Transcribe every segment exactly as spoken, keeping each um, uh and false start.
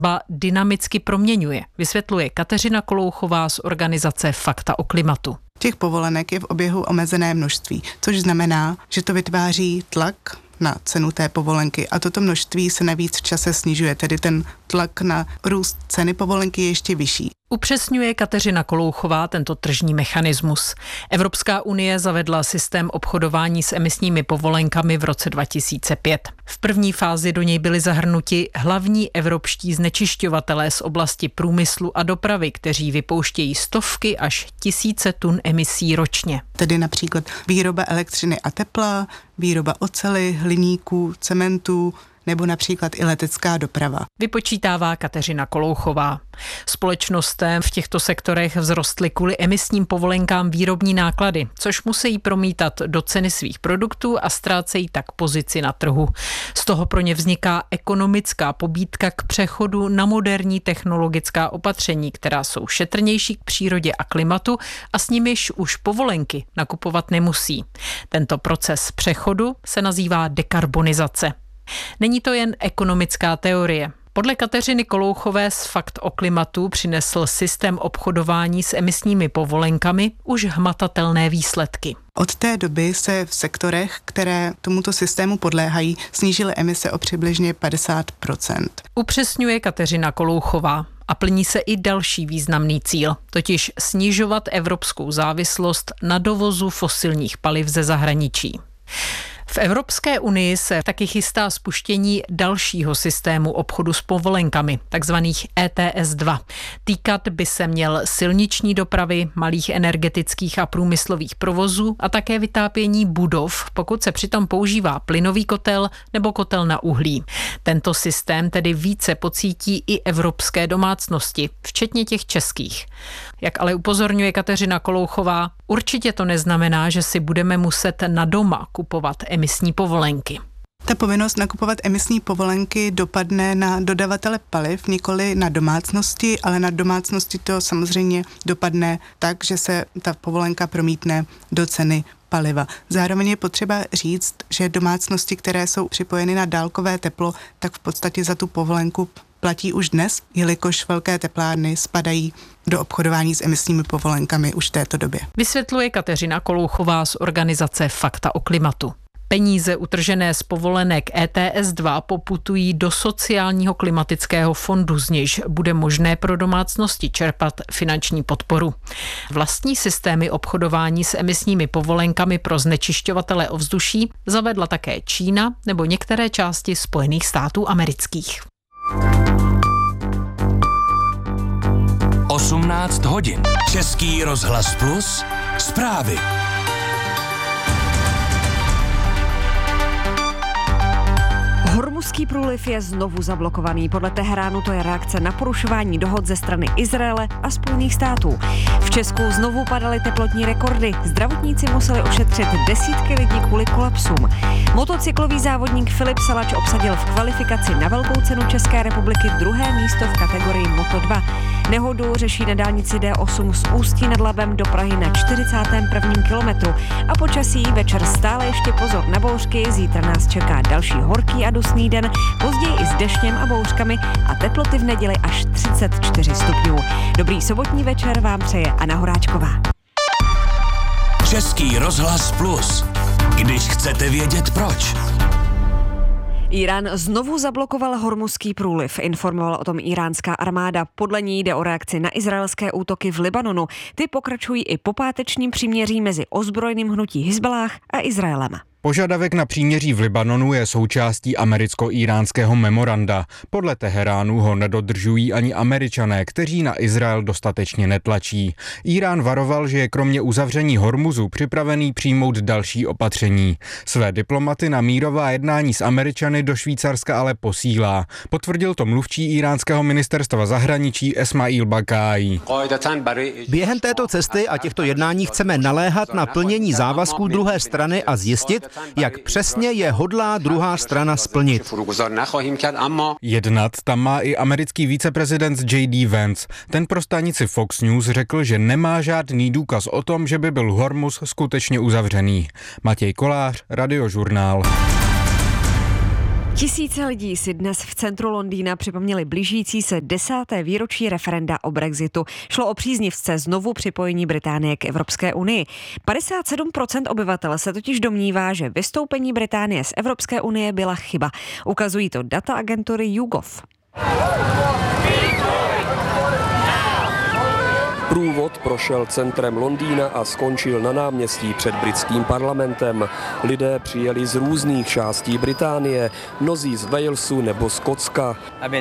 ba dynamicky proměňuje, vysvětluje Kateřina Kolouchová z organizace Fakta o klimatu. Těch povolenek je v oběhu omezené množství, což znamená, že to vytváří tlak na cenu té povolenky a toto množství se navíc v čase snižuje, tedy ten tlak na růst ceny povolenky je ještě vyšší. Upřesňuje Kateřina Kolouchová tento tržní mechanismus. Evropská unie zavedla systém obchodování s emisními povolenkami v roce dva tisíce pět. V první fázi do něj byli zahrnuti hlavní evropští znečišťovatelé z oblasti průmyslu a dopravy, kteří vypouštějí stovky až tisíce tun emisí ročně. Tedy například výroba elektřiny a tepla, výroba oceli, hliníků, cementu, nebo například i letecká doprava. Vypočítává Kateřina Kolouchová. Společnostem v těchto sektorech vzrostly kvůli emisním povolenkám výrobní náklady, což musí promítat do ceny svých produktů a ztrácejí tak pozici na trhu. Z toho pro ně vzniká ekonomická pobídka k přechodu na moderní technologická opatření, která jsou šetrnější k přírodě a klimatu a s nimiž už povolenky nakupovat nemusí. Tento proces přechodu se nazývá dekarbonizace. Není to jen ekonomická teorie. Podle Kateřiny Kolouchové z Fakt o klimatu přinesl systém obchodování s emisními povolenkami už hmatatelné výsledky. Od té doby se v sektorech, které tomuto systému podléhají, snížily emise o přibližně padesát procent. Upřesňuje Kateřina Kolouchová. A plní se i další významný cíl, totiž snižovat evropskou závislost na dovozu fosilních paliv ze zahraničí. V Evropské unii se taky chystá spuštění dalšího systému obchodu s povolenkami, takzvaných E T S dva. Týkat by se měl silniční dopravy, malých energetických a průmyslových provozů a také vytápění budov, pokud se přitom používá plynový kotel nebo kotel na uhlí. Tento systém tedy více pocítí i evropské domácnosti, včetně těch českých. Jak ale upozorňuje Kateřina Kolouchová, určitě to neznamená, že si budeme muset na doma kupovat emisní povolenky. Ta povinnost nakupovat emisní povolenky dopadne na dodavatele paliv, nikoli na domácnosti, ale na domácnosti to samozřejmě dopadne tak, že se ta povolenka promítne do ceny paliva. Zároveň je potřeba říct, že domácnosti, které jsou připojeny na dálkové teplo, tak v podstatě za tu povolenku platí už dnes, jelikož velké teplárny spadají do obchodování s emisními povolenkami už v této době. Vysvětluje Kateřina Kolouchová z organizace Fakta o klimatu. Peníze utržené z povolenek E T S dva poputují do sociálního klimatického fondu, z nějž bude možné pro domácnosti čerpat finanční podporu. Vlastní systémy obchodování s emisními povolenkami pro znečišťovatele ovzduší zavedla také Čína nebo některé části Spojených států amerických. osmnáct hodin. Český rozhlas Plus. Zprávy. Hormuzský průliv je znovu zablokovaný. Podle Teheránu to je reakce na porušování dohod ze strany Izraele a Spojených států. V Česku znovu padaly teplotní rekordy. Zdravotníci museli ošetřit desítky lidí kvůli kolapsům. Motocyklový závodník Filip Salač obsadil v kvalifikaci na Velkou cenu České republiky druhé místo v kategorii Moto dva. Nehodu řeší na dálnici D osm z Ústí nad Labem do Prahy na čtyřicátém prvním kilometru. A počasí večer stále ještě pozor na bouřky, zítra nás čeká další horký a dusný den, později i s deštěm a bouřkami a teploty v neděli až třicet čtyři stupňů. Dobrý sobotní večer vám přeje Anna Horáčková. Český rozhlas Plus. Když chcete vědět proč. Irán znovu zablokoval Hormuzský průliv, informovala o tom iránská armáda. Podle ní jde o reakci na izraelské útoky v Libanonu. Ty pokračují i po pátečním příměří mezi ozbrojeným hnutí Hizballáh a Izraelem. Požadavek na příměří v Libanonu je součástí americko-íránského memoranda. Podle Teheránu ho nedodržují ani Američané, kteří na Izrael dostatečně netlačí. Irán varoval, že je kromě uzavření Hormuzu připravený přijmout další opatření. Své diplomaty na mírová jednání s Američany do Švýcarska ale posílá. Potvrdil to mluvčí iránského ministerstva zahraničí Esmail Bakájí. Během této cesty a těchto jednání chceme naléhat na plnění závazků druhé strany a zjistit, jak přesně je hodlá druhá strana splnit. Jednat tam má i americký viceprezident J D Vance. Ten pro stanici Fox News řekl, že nemá žádný důkaz o tom, že by byl Hormuz skutečně uzavřený. Matěj Kolář, Radiožurnál. Tisíce lidí si dnes v centru Londýna připomněli blížící se desáté výročí referenda o Brexitu. Šlo o příznivce znovu připojení Británie k Evropské unii. padesát sedm procent obyvatel se totiž domnívá, že vystoupení Británie z Evropské unie byla chyba. Ukazují to data agentury YouGov. Průvod prošel centrem Londýna a skončil na náměstí před britským parlamentem. Lidé přijeli z různých částí Británie, mnozí z Walesu nebo Skotska.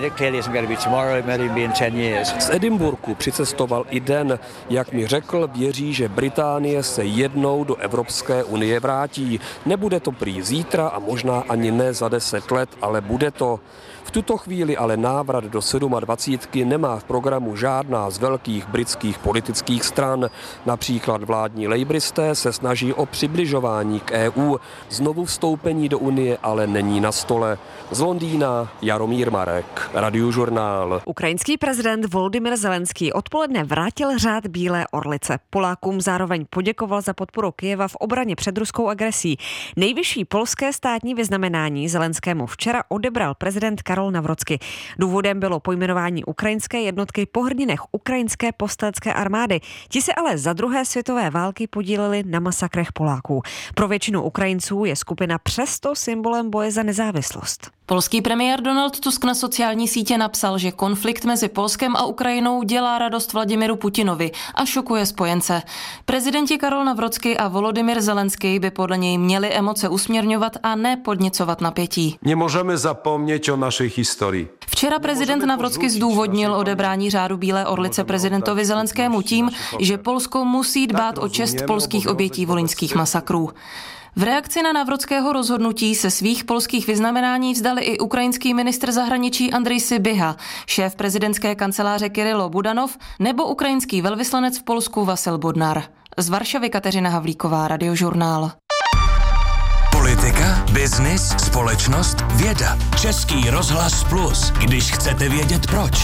Z Edinburghu přicestoval i Den. Jak mi řekl, věří, že Británie se jednou do Evropské unie vrátí. Nebude to prý zítra a možná ani ne za deset let, ale bude to. V tuto chvíli ale návrat do dvacítky nemá v programu žádná z velkých britských politických stran. Například vládní lejbristé se snaží o přibližování k E U. Znovu vstoupení do Unie ale není na stole. Z Londýna Jaromír Marek, Radiožurnál. Ukrajinský prezident Volodymyr Zelenský odpoledne vrátil řád Bílé orlice. Polákům zároveň poděkoval za podporu Kyjeva v obraně před ruskou agresí. Nejvyšší polské státní vyznamenání Zelenskému včera odebral prezident Karol Nawrocki. Důvodem bylo pojmenování ukrajinské jednotky po hrdinech ukrajinské povstalecké armády. Ti se ale za druhé světové války podíleli na masakrech Poláků. Pro většinu Ukrajinců je skupina přesto symbolem boje za nezávislost. Polský premiér Donald Tusk na sociální sítě napsal, že konflikt mezi Polskem a Ukrajinou dělá radost Vladimiru Putinovi a šokuje spojence. Prezidenti Karol Nawrocki a Volodymyr Zelenský by podle něj měli emoce usměrňovat a ne podněcovat napětí. Nemůžeme zapomnět o naší historii. Včera prezident Nawrocki zdůvodnil odebrání řádu Bílé orlice prezidentovi Zelenskému tím, že Polsko musí dbát o čest polských obětí volyňských masakrů. V reakci na Nawrockého rozhodnutí se svých polských vyznamenání vzdali i ukrajinský ministr zahraničí Andrej Sybiha, šéf prezidentské kanceláře Kyrylo Budanov nebo ukrajinský velvyslanec v Polsku Vasil Bodnar. Z Varšavy Kateřina Havlíková, Radiožurnál. Politika, biznis, společnost, věda. Český rozhlas Plus, když chcete vědět proč.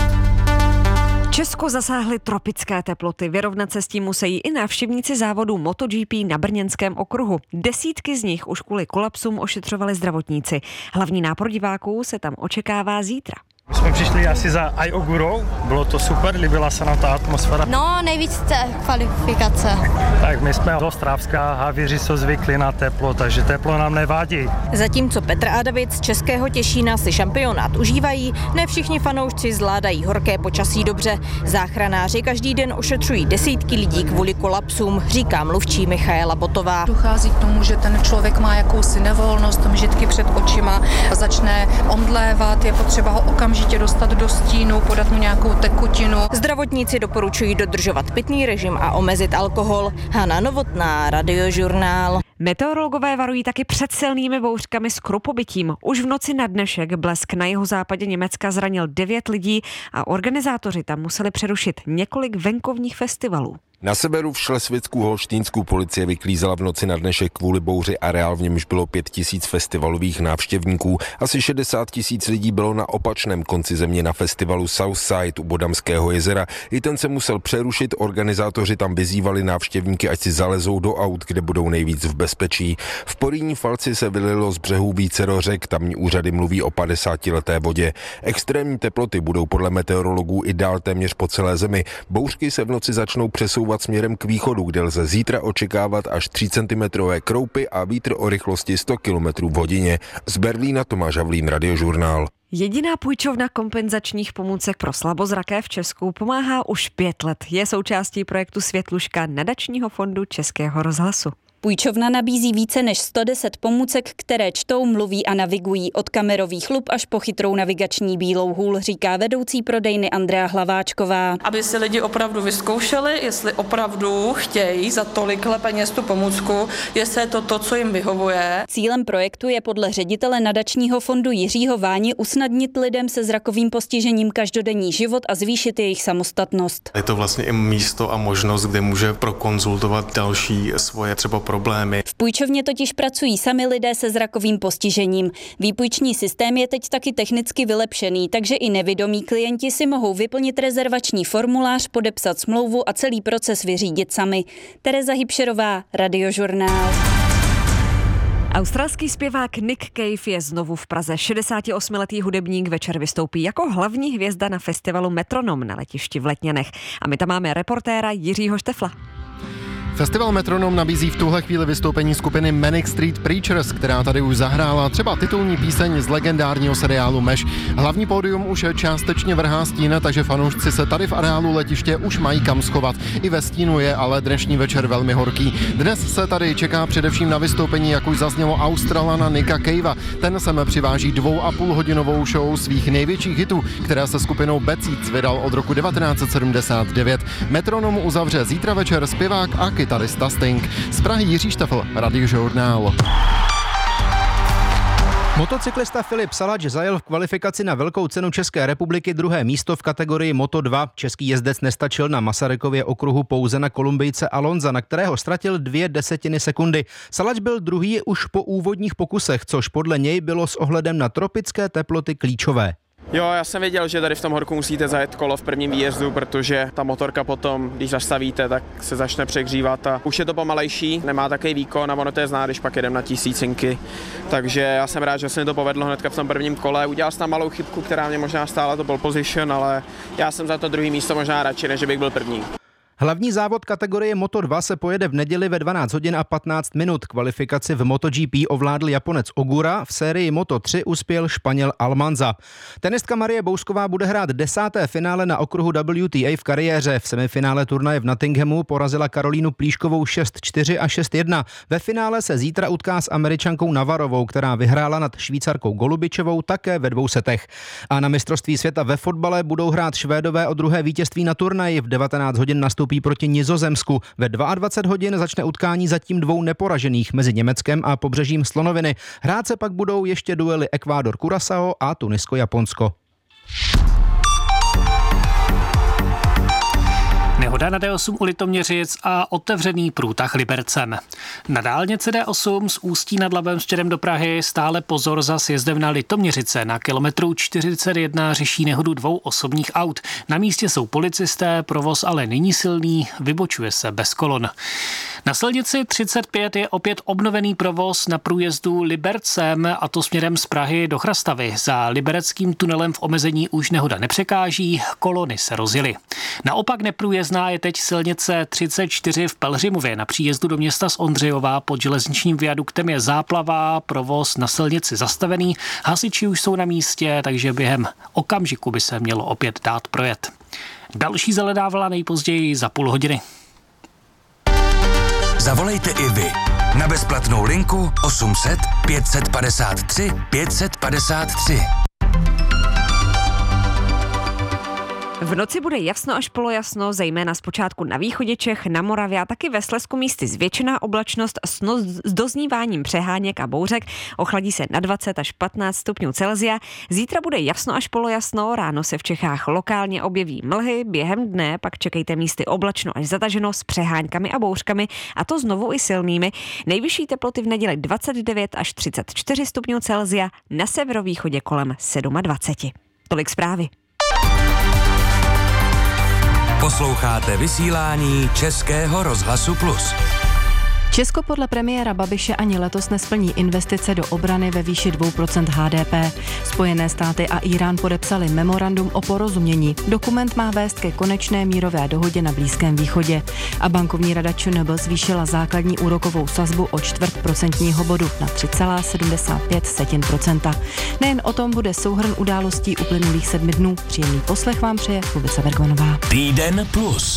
Česko zasáhly tropické teploty. Vyrovnat se s tím musí i návštěvníci závodu MotoGP na brněnském okruhu. Desítky z nich už kvůli kolapsům ošetřovali zdravotníci. Hlavní nápor diváků se tam očekává zítra. My jsme přišli asi za Ajogurou, bylo to super, líbila se nám ta atmosféra. No, nejvíc té kvalifikace. Tak my jsme z Ostravska, havíři jsou zvyklí na teplo, takže teplo nám nevadí. Zatímco Petr a David z Českého Těšína si šampionát užívají, ne všichni fanoušci zvládají horké počasí dobře. Záchranáři každý den ošetřují desítky lidí kvůli kolapsům, říká mluvčí Michaela Botová. Dochází k tomu, že ten člověk má jakousi nevolnost, mžitky před očima, začne omdlévat, je potřeba ho okamžitě okamžitě dostat do stínu, podat mu nějakou tekutinu. Zdravotníci doporučují dodržovat pitný režim a omezit alkohol. Hana Novotná, Radiožurnál. Meteorologové varují taky před silnými bouřkami s krupobytím. Už v noci na dnešek blesk na jihozápadě Německa zranil devět lidí a organizátoři tam museli přerušit několik venkovních festivalů. Na severu v Šlesvicku holštínskou policie vyklízela v noci na dnešek kvůli bouři areál, v němž bylo pět tisíc festivalových návštěvníků. Asi šedesát tisíc lidí bylo na opačném konci země na festivalu Southside u Bodamského jezera. I ten se musel přerušit, organizátoři tam vyzývali návštěvníky, ať si zalezou do aut, kde budou nejvíc v bezpečí. V Porýní Falci se vylilo z břehů vícero řek, tamní úřady mluví o padesátileté vodě. Extrémní teploty budou podle meteorologů i dál téměř po celé zemi. Bouřky se v noci začnou přesouvat směrem k východu, kde lze zítra očekávat až tři centimetrové kroupy a vítr o rychlosti sto kilometrů v hodině. Z Berlína Tomáš Havlín, Radiožurnál. Jediná půjčovna kompenzačních pomůcek pro slabozraké v Česku pomáhá už pět let. Je součástí projektu Světluška nadačního fondu Českého rozhlasu. Půjčovna nabízí více než sto deset pomůcek, které čtou, mluví a navigují od kamerových lup až po chytrou navigační bílou hůl, říká vedoucí prodejny Andrea Hlaváčková. Aby si lidi opravdu vyzkoušeli, jestli opravdu chtějí za tolikhle peněz tu pomůcku, jestli je to to, co jim vyhovuje. Cílem projektu je podle ředitele nadačního fondu Jiřího Váni usnadnit lidem se zrakovým postižením každodenní život a zvýšit jejich samostatnost. Je to vlastně i místo a možnost, kde může prokonzultovat další svoje třeba problémy. V půjčovně totiž pracují sami lidé se zrakovým postižením. Výpůjční systém je teď taky technicky vylepšený, takže i nevidomí klienti si mohou vyplnit rezervační formulář, podepsat smlouvu a celý proces vyřídit sami. Tereza Hybšerová, Radiožurnál. Australský zpěvák Nick Cave je znovu v Praze. šedesátiosmiletý hudebník večer vystoupí jako hlavní hvězda na festivalu Metronom na letišti v Letňanech. A my tam máme reportéra Jiřího Štefla. Festival Metronom nabízí v tuhle chvíli vystoupení skupiny Manic Street Preachers, která tady už zahrála třeba titulní píseň z legendárního seriálu Meš. Hlavní pódium už částečně vrhá stín, takže fanoušci se tady v areálu letiště už mají kam schovat. I ve stínu je ale dnešní večer velmi horký. Dnes se tady čeká především na vystoupení, jak už zaznělo, Australana Nicka Cavea. Ten sem přiváží dvou a půl hodinovou show svých největších hitů, která se skupinou Bad Seeds vydal od roku devatenáct set sedmdesát devět. Metronom uzavře zítra večer zpěvák a kytarista Sting. Z Prahy Jiří Štefl, Radiožurnál. Motocyklista Filip Salač zajel v kvalifikaci na Velkou cenu České republiky druhé místo v kategorii Moto dva. Český jezdec nestačil na Masarykově okruhu pouze na Kolumbijce Alonza, na kterého ztratil dvě desetiny sekundy. Salač byl druhý už po úvodních pokusech, což podle něj bylo s ohledem na tropické teploty klíčové. Jo, já jsem věděl, že tady v tom horku musíte zajet kolo v prvním výjezdu, protože ta motorka potom, když zastavíte, tak se začne přehřívat a už je to pomalejší, nemá takový výkon a ono to je zná, když pak jedem na tisícinky. Takže já jsem rád, že se mi to povedlo hnedka v tom prvním kole. Udělal jsem tam malou chybku, která mě možná stála to pole position, ale já jsem za to druhý místo možná radši, než bych byl první. Hlavní závod kategorie Moto dva se pojede v neděli ve dvanáct hodin a patnáct minut. Kvalifikaci v MotoGP ovládl Japonec Ogura, v sérii Moto tři uspěl Španěl Almanza. Tenistka Marie Bousková bude hrát desáté finále na okruhu W T A v kariéře. V semifinále turnaje v Nottinghamu porazila Karolínu Plíškovou šest čtyři a šest jedna. Ve finále se zítra utká s Američankou Navarovou, která vyhrála nad Švýcarkou Golubičevou také ve dvou setech. A na mistrovství světa ve fotbale budou hrát Švédové o druhé vítězství na turnaji. V devatenáct hodin nastoupí proti Nizozemsku. Ve dvacet dva hodin začne utkání zatím dvou neporažených mezi Německem a pobřežím Slonoviny. Hrát se pak budou ještě duely Ekvádor-Curaçao a Tunisko-Japonsko. Nehoda na D osm u Litoměřic a otevřený průtah Libercem. Na dálnici D osm z Ústí nad Labem směrem do Prahy stále pozor za sjezdem na Litoměřice. Na kilometru čtyřicet jedna řeší nehodu dvou osobních aut. Na místě jsou policisté, provoz ale není silný, vybočuje se bez kolon. Na silnici třicet pět je opět obnovený provoz na průjezdu Libercem, a to směrem z Prahy do Chrastavy. Za libereckým tunelem v omezení už nehoda nepřekáží, kolony se rozjely. Naopak neprůjezdná je teď silnice třicet čtyři v Pelhřimově. Na příjezdu do města z Ondřejova pod železničním viaduktem je záplava, provoz na silnici zastavený. Hasiči už jsou na místě, takže během okamžiku by se mělo opět dát projet. Další zelená vlna nejpozději za půl hodiny. Zavolejte i vy na bezplatnou linku osm set pět set padesát tři pět set padesát tři. V noci bude jasno až polojasno, zejména zpočátku na východě Čech, na Moravě a taky ve Slezsku místy zvětšená oblačnost s dozníváním přeháněk a bouřek. Ochladí se na dvacet až patnáct stupňů Celsia. Zítra bude jasno až polojasno, ráno se v Čechách lokálně objeví mlhy, během dne pak čekejte místy oblačno až zataženo s přeháňkami a bouřkami, a to znovu i silnými. Nejvyšší teploty v neděli dvacet devět až třicet čtyři stupňů Celsia, na severovýchodě kolem dvacet sedm. Tolik zprávy. Posloucháte vysílání Českého rozhlasu Plus. Česko podle premiéra Babiše ani letos nesplní investice do obrany ve výši dvou procent H D P. Spojené státy a Irán podepsali memorandum o porozumění. Dokument má vést ke konečné mírové dohodě na Blízkém východě. A bankovní rada ČNB zvýšila základní úrokovou sazbu o čtvrt procentního bodu na tři celá sedmdesát pět procenta. Nejen o tom bude souhrn událostí uplynulých sedmi dnů. Příjemný poslech vám přeje Lubica Bergmanová. Týden plus.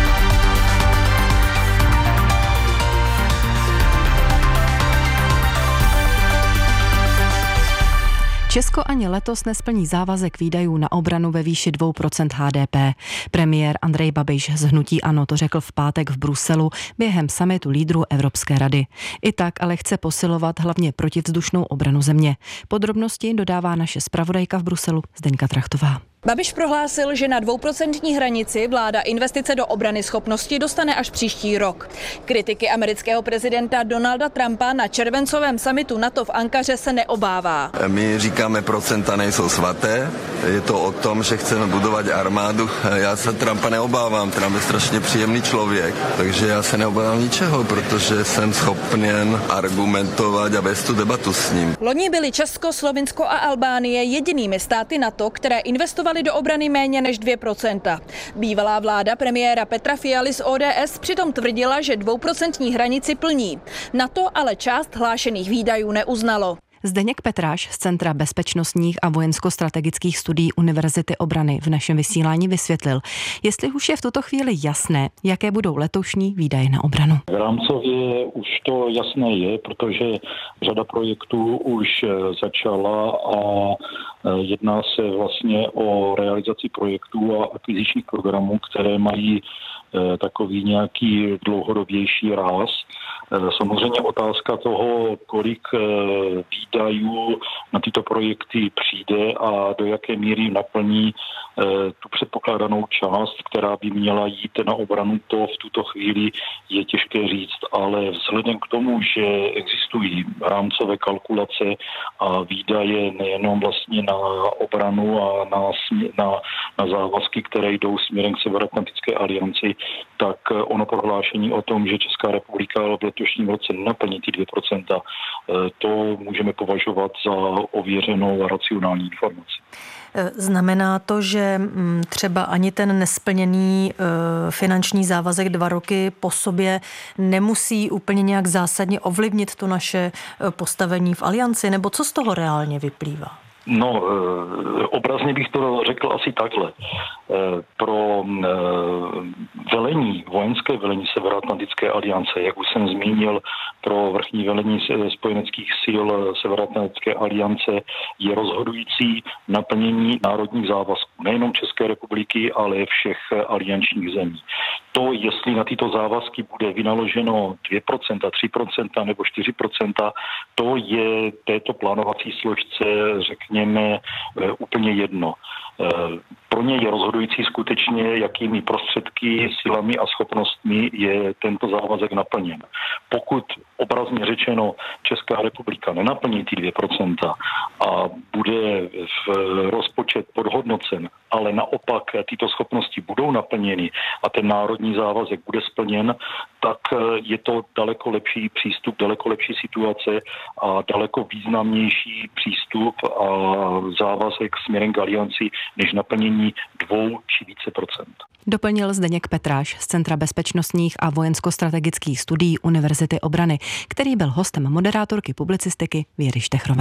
Česko ani letos nesplní závazek výdajů na obranu ve výši dvou procent H D P. Premiér Andrej Babiš z hnutí ANO to řekl v pátek v Bruselu během summitu lídrů Evropské rady. I tak ale chce posilovat hlavně protivzdušnou obranu země. Podrobnosti dodává naše zpravodajka v Bruselu Zdeňka Trachtová. Babiš prohlásil, že na dvouprocentní hranici vláda investice do obrany schopnosti dostane až příští rok. Kritiky amerického prezidenta Donalda Trumpa na červencovém summitu NATO v Ankaře se neobává. My říkáme, procenta nejsou svaté, je to o tom, že chceme budovat armádu. Já se Trumpa neobávám, Trump je strašně příjemný člověk, takže já se neobávám ničeho, protože jsem schopen argumentovat a vést tu debatu s ním. Loni byly Česko, Slovinsko a Albánie jedinými státy NATO, které investovaly do obrany méně než dvě procenta. Bývalá vláda premiéra Petra Fialy z O D S přitom tvrdila, že dvouprocentní hranici plní. NATO ale část hlášených výdajů neuznalo. Zdeněk Petráš z Centra bezpečnostních a vojensko-strategických studií Univerzity obrany v našem vysílání vysvětlil, jestli už je v tuto chvíli jasné, jaké budou letošní výdaje na obranu. Rámcově už to jasné je, protože řada projektů už začala a jedná se vlastně o realizaci projektů a akvizičních programů, které mají takový nějaký dlouhodobější ráz. Samozřejmě otázka toho, kolik výdajů na tyto projekty přijde a do jaké míry naplní tu předpokládanou část, která by měla jít na obranu, to v tuto chvíli je těžké říct, ale vzhledem k tomu, že existují rámcové kalkulace a výdaje nejenom vlastně na obranu a na, na, na závazky, které jdou směrem k Severoatlantické alianci, tak ono prohlášení o tom, že Česká republika v letošním roce naplní ty dvě procenta, to můžeme považovat za ověřenou a racionální informaci. Znamená to, že třeba ani ten nesplněný finanční závazek dva roky po sobě nemusí úplně nějak zásadně ovlivnit to naše postavení v alianci, nebo co z toho reálně vyplývá? No, obrazně bych to řekl asi takhle. Pro velení, vojenské velení Severoatlantické aliance, jak už jsem zmínil, pro vrchní velení spojeneckých sil Severoatlantické aliance je rozhodující naplnění národních závazků, nejenom České republiky, ale všech aliančních zemí. To, jestli na tyto závazky bude vynaloženo dvě procenta, tři procenta nebo čtyři procenta, to je této plánovací složce, řekněme, úplně jedno. Pro ně je rozhodující skutečně, jakými prostředky, silami a schopnostmi je tento závazek naplněn. Pokud obrazně řečeno Česká republika nenaplní ty dvě procenta a bude v rozpočet podhodnocen, ale naopak tyto schopnosti budou naplněny a ten národní závazek bude splněn, tak je to daleko lepší přístup, daleko lepší situace a daleko významnější přístup a závazek směrem k alianci, než naplnění dvou či více procent. Doplnil Zdeněk Petráš z Centra bezpečnostních a vojensko-strategických studií Univerzity obrany, který byl hostem moderátorky publicistiky Věry Štechrové.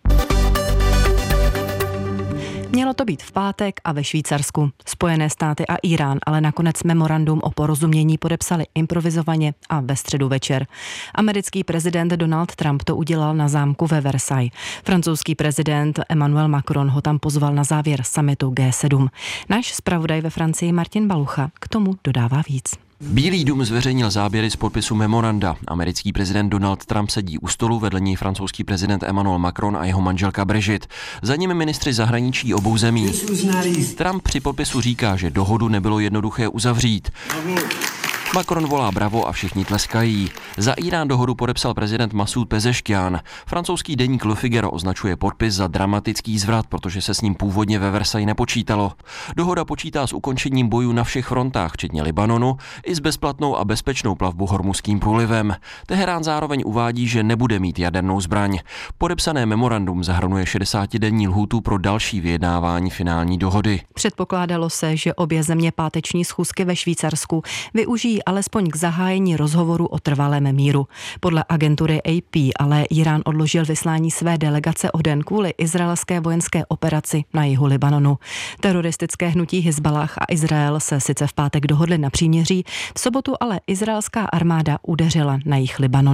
Mělo to být v pátek a ve Švýcarsku. Spojené státy a Irán ale nakonec memorandum o porozumění podepsali improvizovaně a ve středu večer. Americký prezident Donald Trump to udělal na zámku ve Versailles. Francouzský prezident Emmanuel Macron ho tam pozval na závěr summitu G sedm. Náš zpravodaj ve Francii Martin Balucha k tomu dodává víc. Bílý dům zveřejnil záběry z podpisu memoranda. Americký prezident Donald Trump sedí u stolu, vedle něj francouzský prezident Emmanuel Macron a jeho manželka Brigitte. Za nimi ministři zahraničí obou zemí. Trump při podpisu říká, že dohodu nebylo jednoduché uzavřít. Macron volá bravo a všichni tleskají. Za Irán dohodu podepsal prezident Masud Pezeškian. Francouzský deník Le Figaro označuje podpis za dramatický zvrat, protože se s ním původně ve Versailles nepočítalo. Dohoda počítá s ukončením bojů na všech frontách, včetně Libanonu, i s bezplatnou a bezpečnou plavbu Hormuzským průlivem. Teherán zároveň uvádí, že nebude mít jadernou zbraň. Podepsané memorandum zahrnuje šedesátidenní lhůtu pro další vyjednávání finální dohody. Předpokládalo se, že obě země páteční schůzky ve Švýcarsku využijí alespoň k zahájení rozhovoru o trvalém míru. Podle agentury A P ale Irán odložil vyslání své delegace o den kvůli izraelské vojenské operaci na jihu Libanonu. Teroristické hnutí Hizballah a Izrael se sice v pátek dohodli na příměří, v sobotu ale izraelská armáda udeřila na jih Libanonu.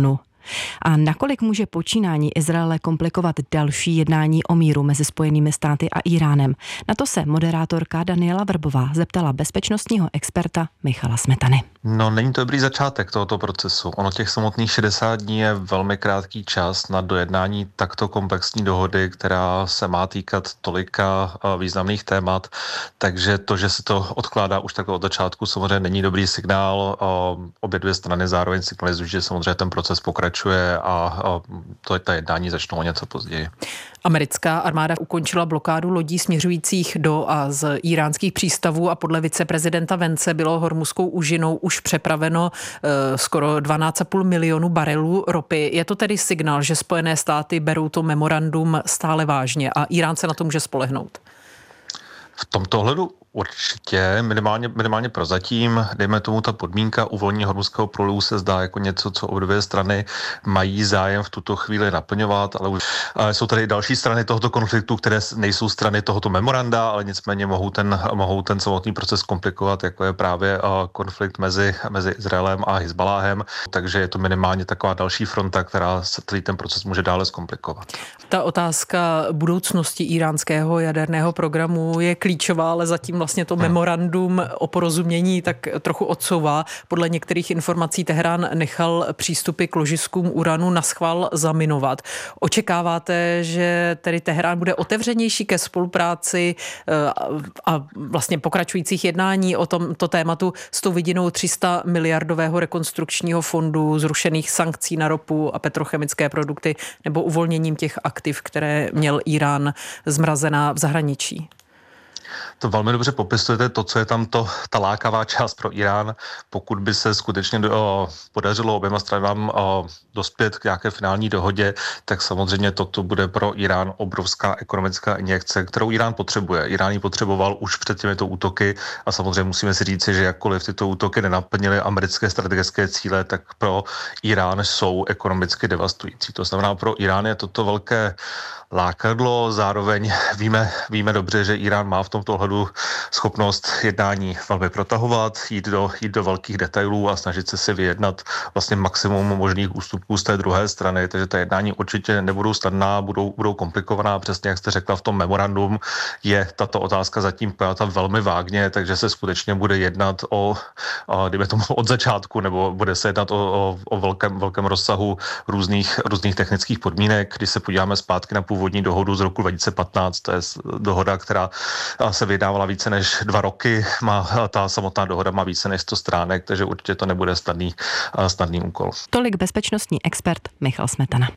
A nakolik může počínání Izraele komplikovat další jednání o míru mezi Spojenými státy a Iránem? Na to se moderátorka Daniela Vrbová zeptala bezpečnostního experta Michala Smetany. No, není to dobrý začátek tohoto procesu. Ono těch samotných šedesát dní je velmi krátký čas na dojednání takto komplexní dohody, která se má týkat tolika významných témat, takže to, že se to odkládá už takhle od začátku, samozřejmě není dobrý signál. Obě dvě strany zároveň signalizují, že samozřejmě ten proces pokračuje a to ta jednání začnou o něco později. Americká armáda ukončila blokádu lodí směřujících do a z iránských přístavů a podle viceprezidenta Vence bylo Hormuzskou úžinou už přepraveno e, skoro dvanáct a půl milionu barelů ropy. Je to tedy signál, že Spojené státy berou to memorandum stále vážně a Irán se na to může spolehnout? V tomto ohledu určitě, minimálně, minimálně prozatím, dejme tomu ta podmínka uvolnění Hormuzského průlivu se zdá jako něco, co obě dvě strany mají zájem v tuto chvíli naplňovat, ale už jsou tady další strany tohoto konfliktu, které nejsou strany tohoto memoranda, ale nicméně mohou ten, mohou ten samotný proces komplikovat, jako je právě konflikt mezi, mezi Izraelem a Hizbaláhem, takže je to minimálně taková další fronta, která se celý ten proces může dále zkomplikovat. Ta otázka budoucnosti iránského jaderného programu je klíčová, ale zatím vlastně to memorandum o porozumění tak trochu odsouvá. Podle některých informací Teherán nechal přístupy k ložiskům uranu naschvál zaminovat. Očekáváte, že tedy Teherán bude otevřenější ke spolupráci a vlastně pokračujících jednání o tomto tématu s tou vidinou tři sta miliardového rekonstrukčního fondu, zrušených sankcí na ropu a petrochemické produkty nebo uvolněním těch aktiv, které měl Irán zmrazená v zahraničí? To velmi dobře popisujete to, co je tam to, ta lákavá část pro Irán. Pokud by se skutečně o, podařilo oběma stranám o, dospět k nějaké finální dohodě, tak samozřejmě toto bude pro Irán obrovská ekonomická injekce, kterou Irán potřebuje. Irán ji potřeboval už před těmito útoky a samozřejmě musíme si říci, že jakkoliv tyto útoky nenaplnily americké strategické cíle, tak pro Irán jsou ekonomicky devastující. To znamená, pro Irán je toto velké lákadlo, zároveň víme, víme dobře, že Irán má v tomto ohledu schopnost jednání velmi protahovat, jít do, jít do velkých detailů a snažit se si vyjednat vlastně maximum možných ústupků z té druhé strany, takže ta jednání určitě nebudou snadná, budou, budou komplikovaná, přesně jak jste řekla v tom memorandum, je tato otázka zatím pojata velmi vágně, takže se skutečně bude jednat o, o dejme tomu od začátku, nebo bude se jednat o, o, o velkém, velkém rozsahu různých, různých technických podmínek. Když se podíváme zpátky na původní dohodu z roku dva tisíce patnáct, to je dohoda, která se vyjednávala více než dva roky, má, ta samotná dohoda má více než sto stránek, takže určitě to nebude snadný, snadný úkol. Tolik bezpečnostní expert Michal Smetana.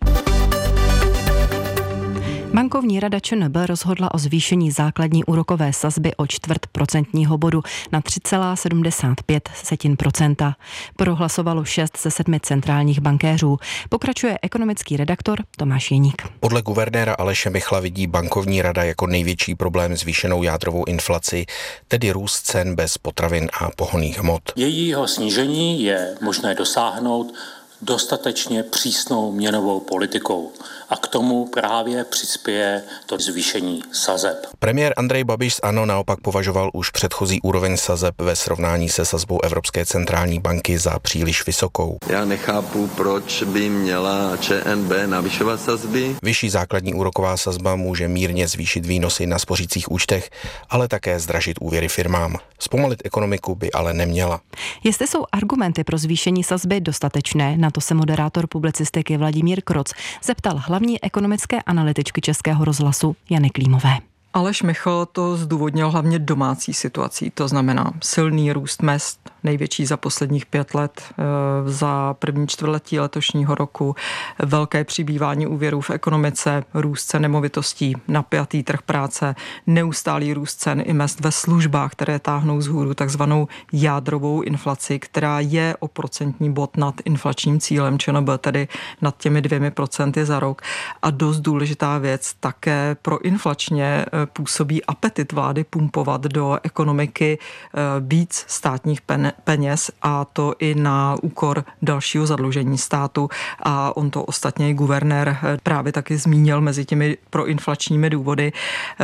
Bankovní rada ČNB rozhodla o zvýšení základní úrokové sazby o čtvrt procentního bodu na tři celá sedmdesát pět procenta. Prohlasovalo šest ze sedmi centrálních bankéřů. Pokračuje ekonomický redaktor Tomáš Jeník. Podle guvernéra Aleše Michla vidí bankovní rada jako největší problém zvýšenou jádrovou inflaci, tedy růst cen bez potravin a pohonných hmot. Jejího snížení je možné dosáhnout dostatečně přísnou měnovou politikou a k tomu právě přispěje to zvýšení sazeb. Premiér Andrej Babiš z ANO naopak považoval už předchozí úroveň sazeb ve srovnání se sazbou Evropské centrální banky za příliš vysokou. Já nechápu, proč by měla ČNB navyšovat sazby. Vyšší základní úroková sazba může mírně zvýšit výnosy na spořících účtech, ale také zdražit úvěry firmám. Zpomalit ekonomiku by ale neměla. Jestli jsou argumenty pro zvýšení sazby dostatečné, na to se moderátor publicistiky Vladimír Kroc zeptal hlavní ekonomické analytičky Českého rozhlasu Jany Klímové. Aleš Michl to zdůvodnil hlavně domácí situací, to znamená silný růst mezd, největší za posledních pět let, za první čtvrtletí letošního roku, velké přibývání úvěrů v ekonomice, růst cen nemovitostí, napjatý trh práce, neustálý růst cen i mezd ve službách, které táhnou vzhůru takzvanou jádrovou inflaci, která je o procentní bod nad inflačním cílem ČNB, tedy nad těmi dvěmi procenty za rok. A dost důležitá věc, také proinflačně působí apetit vlády pumpovat do ekonomiky víc státních pen, peněz a to i na úkor dalšího zadlužení státu a on to ostatně i guvernér právě taky zmínil mezi těmi proinflačními důvody,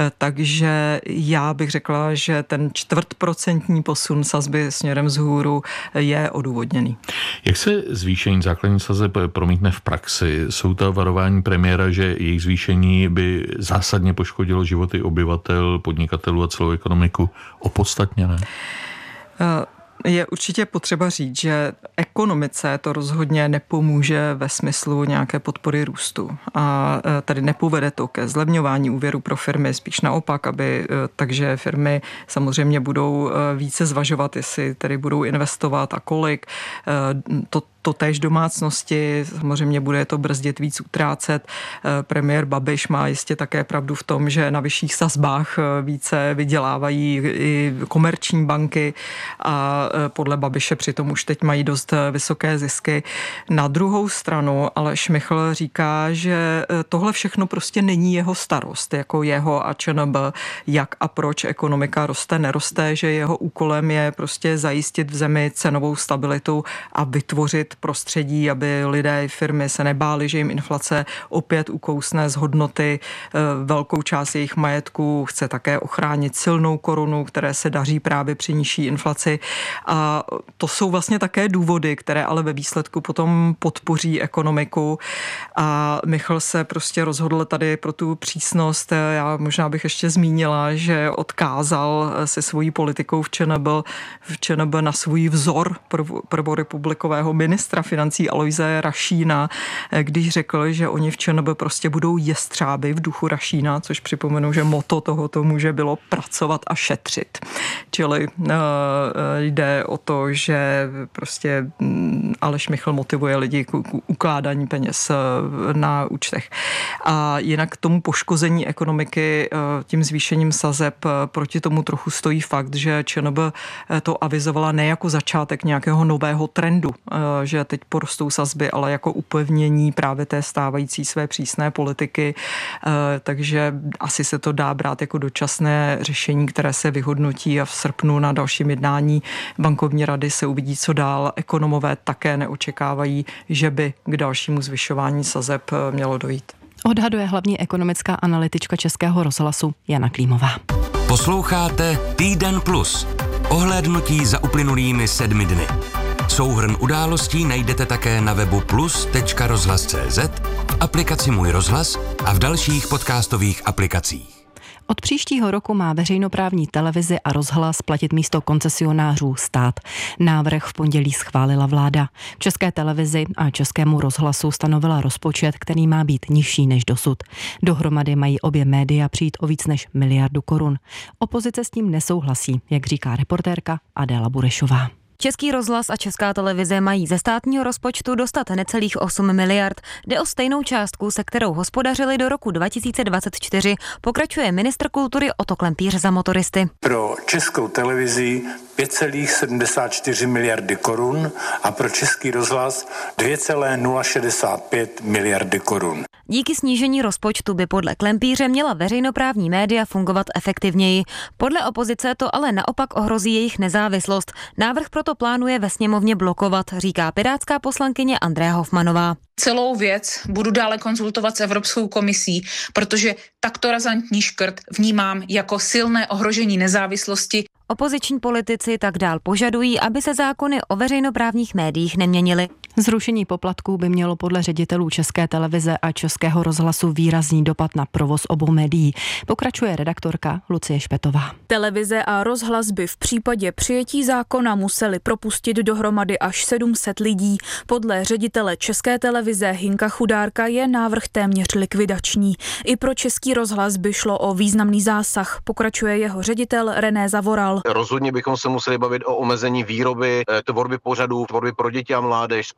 takže já bych řekla, že ten čtvrtprocentní posun sazby směrem vzhůru je odůvodněný. Jak se zvýšení základní sazeb promítne v praxi? Jsou to varování premiéra, že jejich zvýšení by zásadně poškodilo životy obyvatel, podnikatelů a celou ekonomiku opodstatněné? Uh, Je určitě potřeba říct, že ekonomice to rozhodně nepomůže ve smyslu nějaké podpory růstu. A tady nepovede to ke zlevňování úvěru pro firmy, spíš naopak, aby, takže firmy samozřejmě budou více zvažovat, jestli tedy budou investovat a kolik. To To též domácnosti, samozřejmě bude to brzdit, víc utrácet. Premiér Babiš má jistě také pravdu v tom, že na vyšších sazbách více vydělávají i komerční banky a podle Babiše přitom už teď mají dost vysoké zisky. Na druhou stranu ale Šmichl říká, že tohle všechno prostě není jeho starost, jako jeho a ČNB, jak a proč ekonomika roste, neroste, že jeho úkolem je prostě zajistit v zemi cenovou stabilitu a vytvořit prostředí, aby lidé i firmy se nebáli, že jim inflace opět ukousne z hodnoty velkou část jejich majetku. Chce také ochránit silnou korunu, které se daří právě při nižší inflaci. A to jsou vlastně také důvody, které ale ve výsledku potom podpoří ekonomiku. A Michl se prostě rozhodl tady pro tu přísnost. Já možná bych ještě zmínila, že odkázal se svojí politikou v ČNB, v ČNB na svůj vzor prvorepublikového ministra financí Alojze Rašína, když řekl, že oni v ČNB prostě budou jestřáby v duchu Rašína, což připomenu, že motto tohoto muže bylo pracovat a šetřit. Čili uh, jde o to, že prostě Aleš Michl motivuje lidi k, k ukládání peněz na účtech. A jinak k tomu poškození ekonomiky tím zvýšením sazeb proti tomu trochu stojí fakt, že ČNB to avizovala ne jako začátek nějakého nového trendu, že teď porostou sazby, ale jako upevnění právě té stávající své přísné politiky. Takže asi se to dá brát jako dočasné řešení, které se vyhodnotí a v srpnu na dalším jednání bankovní rady se uvidí, co dál. Ekonomové také neočekávají, že by k dalšímu zvyšování sazeb mělo dojít. Odhaduje hlavní ekonomická analytička Českého rozhlasu Jana Klímová. Posloucháte Týden plus. Ohlédnutí za uplynulými sedmi dny. Souhrn událostí najdete také na webu plus tečka rozhlas tečka cé zet, v aplikaci Můj rozhlas a v dalších podcastových aplikacích. Od příštího roku má veřejnoprávní televizi a rozhlas platit místo koncesionářů stát. Návrh v pondělí schválila vláda. V České televizi a Českému rozhlasu stanovila rozpočet, který má být nižší než dosud. Dohromady mají obě média přijít o víc než miliardu korun. Opozice s tím nesouhlasí, jak říká reportérka Adéla Burešová. Český rozhlas a Česká televize mají ze státního rozpočtu dostat necelých osm miliard. Jde o stejnou částku, se kterou hospodařili do roku dva tisíce dvacet čtyři, pokračuje ministr kultury Otto Klempíř za motoristy. Pro Českou televizi pět celá sedmdesát čtyři miliardy korun a pro Český rozhlas dvě celá nula šedesát pět miliardy korun. Díky snížení rozpočtu by podle Klempíře měla veřejnoprávní média fungovat efektivněji. Podle opozice to ale naopak ohrozí jejich nezávislost. Návrh proto plánuje ve sněmovně blokovat, říká pirátská poslankyně Andrea Hofmanová. Celou věc budu dále konzultovat s Evropskou komisí, protože takto razantní škrt vnímám jako silné ohrožení nezávislosti. Opoziční politici tak dál požadují, aby se zákony o veřejnoprávních médiích neměnily. Zrušení poplatků by mělo podle ředitelů České televize a Českého rozhlasu výrazný dopad na provoz obou médií, pokračuje redaktorka Lucie Špetová. Televize a rozhlas by v případě přijetí zákona museli propustit dohromady až sedm set lidí. Podle ředitele České televize Hinka Chudárka je návrh téměř likvidační. I pro Český rozhlas by šlo o významný zásah, pokračuje jeho ředitel René Zavoral. Rozhodně bychom se museli bavit o omezení výroby, tvorby pořadů, tvorby pro děti a mládež,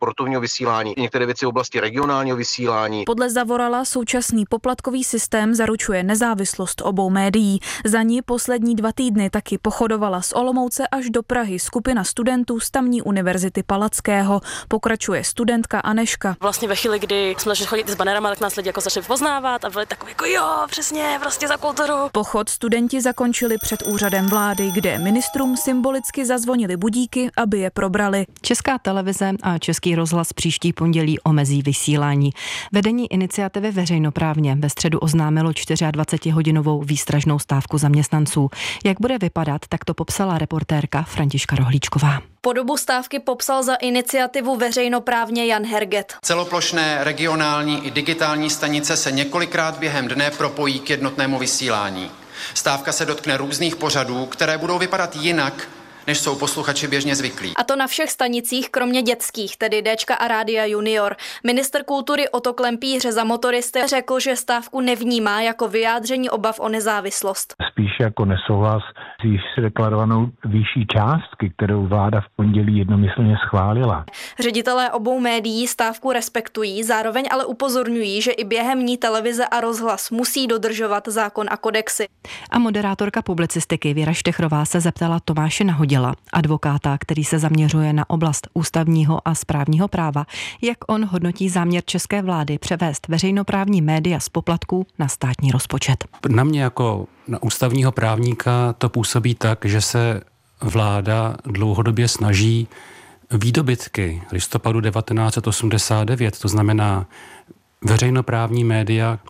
sportovního vysílání, některé věci v oblasti regionálního vysílání. Podle Zavorala současný poplatkový systém zaručuje nezávislost obou médií. Za ní poslední dva týdny taky pochodovala z Olomouce až do Prahy skupina studentů z tamní univerzity Palackého. Pokračuje studentka Aneška. Vlastně ve chvíli, kdy jsme začali chodit s banerama, tak nás lidi jako začali poznávat a byli takový jako jo, přesně, prostě za kulturu. Pochod studenti zakončili před úřadem vlády, kde ministrům symbolicky zazvonili budíky, aby je probrali. Česká televize a Český rozhlas příští pondělí omezí vysílání. Vedení iniciativy veřejnoprávně ve středu oznámilo dvacetihodinovou výstražnou stávku zaměstnanců. Jak bude vypadat, tak to popsala reportérka Františka Rohlíčková. Podobu stávky popsal za iniciativu veřejnoprávně Jan Herget. Celoplošné regionální i digitální stanice se několikrát během dne propojí k jednotnému vysílání. Stávka se dotkne různých pořadů, které budou vypadat jinak, než jsou posluchači běžně zvyklí. A to na všech stanicích, kromě dětských, tedy Déčka a Rádia Junior. Ministr kultury Otto Klempíř za motoristy řekl, že stávku nevnímá jako vyjádření obav o nezávislost. Spíš jako nesouhlas s již deklarovanou výší částky, kterou vláda v pondělí jednomyslně schválila. Ředitelé obou médií stávku respektují, zároveň ale upozorňují, že i během ní televize a rozhlas musí dodržovat zákon a kodexy. A moderátorka publicistiky Věra Štechrová se zeptala Tomáše Nahodila, advokáta, který se zaměřuje na oblast ústavního a správního práva, jak on hodnotí záměr české vlády převést veřejnoprávní média z poplatků na státní rozpočet. Na mě jako na ústavního právníka to působí tak, že se vláda dlouhodobě snaží výdobytky listopadu devatenáct set osmdesát devět, to znamená veřejnoprávní média,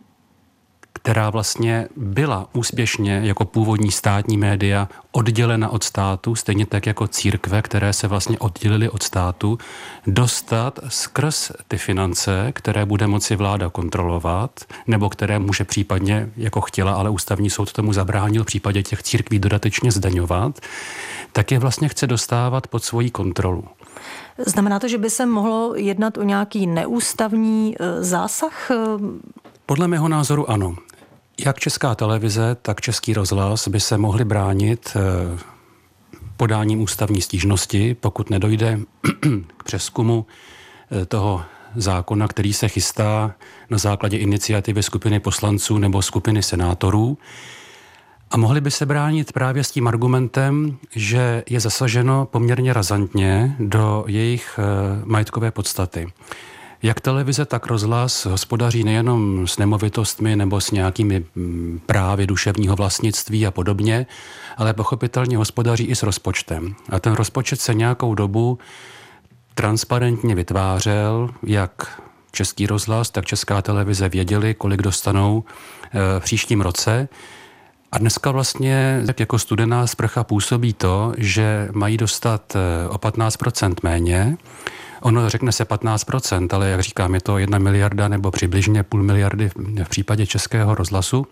která vlastně byla úspěšně jako původní státní média oddělena od státu, stejně tak jako církve, které se vlastně oddělily od státu, dostat skrz ty finance, které bude moci vláda kontrolovat, nebo které může případně, jako chtěla, ale ústavní soud tomu zabránil v případě těch církví dodatečně zdaňovat, tak je vlastně chce dostávat pod svoji kontrolu. Znamená to, že by se mohlo jednat o nějaký neústavní zásah? Podle mého názoru ano. Jak Česká televize, tak Český rozhlas by se mohli bránit podáním ústavní stížnosti, pokud nedojde k přezkumu toho zákona, který se chystá na základě iniciativy skupiny poslanců nebo skupiny senátorů. A mohli by se bránit právě s tím argumentem, že je zasaženo poměrně razantně do jejich majetkové podstaty. Jak televize, tak rozhlas hospodaří nejenom s nemovitostmi nebo s nějakými právy duševního vlastnictví a podobně, ale pochopitelně hospodaří i s rozpočtem. A ten rozpočet se nějakou dobu transparentně vytvářel, jak Český rozhlas, tak Česká televize věděli, kolik dostanou v příštím roce. A dneska vlastně tak jako studená sprcha působí to, že mají dostat o patnáct procent méně. Ono řekne se patnáct procent, ale jak říkám, je to jedna miliarda nebo přibližně půl miliardy v případě Českého rozhlasu.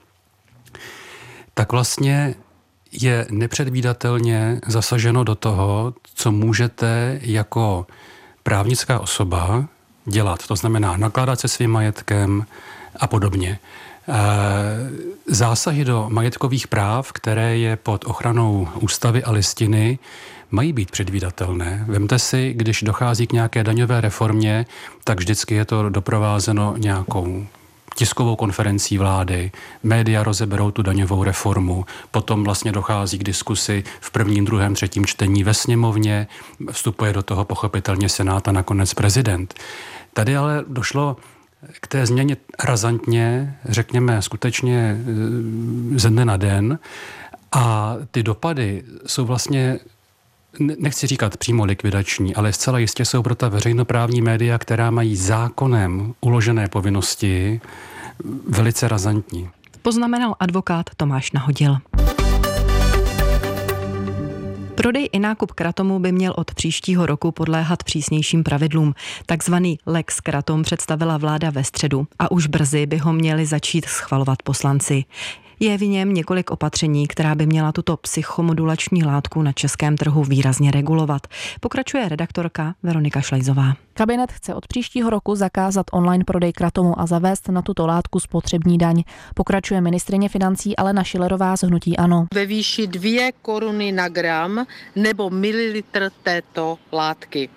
Tak vlastně je nepředvídatelně zasaženo do toho, co můžete jako právnická osoba dělat. To znamená nakládat se svým majetkem a podobně. Zásahy do majetkových práv, které je pod ochranou ústavy a listiny, mají být předvídatelné. Vemte si, když dochází k nějaké daňové reformě, tak vždycky je to doprovázeno nějakou tiskovou konferencí vlády, média rozeberou tu daňovou reformu, potom vlastně dochází k diskusi v prvním, druhém, třetím čtení ve sněmovně, vstupuje do toho pochopitelně Senát a nakonec prezident. Tady ale došlo k té změně razantně, řekněme skutečně ze dne na den, a ty dopady jsou vlastně, nechci říkat přímo likvidační, ale zcela jistě jsou pro ta veřejnoprávní média, která mají zákonem uložené povinnosti, velice razantní. Poznamenal advokát Tomáš Nahodil. Prodej i nákup kratomu by měl od příštího roku podléhat přísnějším pravidlům. Takzvaný Lex Kratom představila vláda ve středu a už brzy by ho měli začít schvalovat poslanci. Je v něm několik opatření, která by měla tuto psychomodulační látku na českém trhu výrazně regulovat. Pokračuje redaktorka Veronika Šlejzová. Kabinet chce od příštího roku zakázat online prodej kratomu a zavést na tuto látku spotřební daň. Pokračuje ministryně financí Alena Schillerová z hnutí ANO. Ve výši dvě koruny na gram nebo mililitr této látky.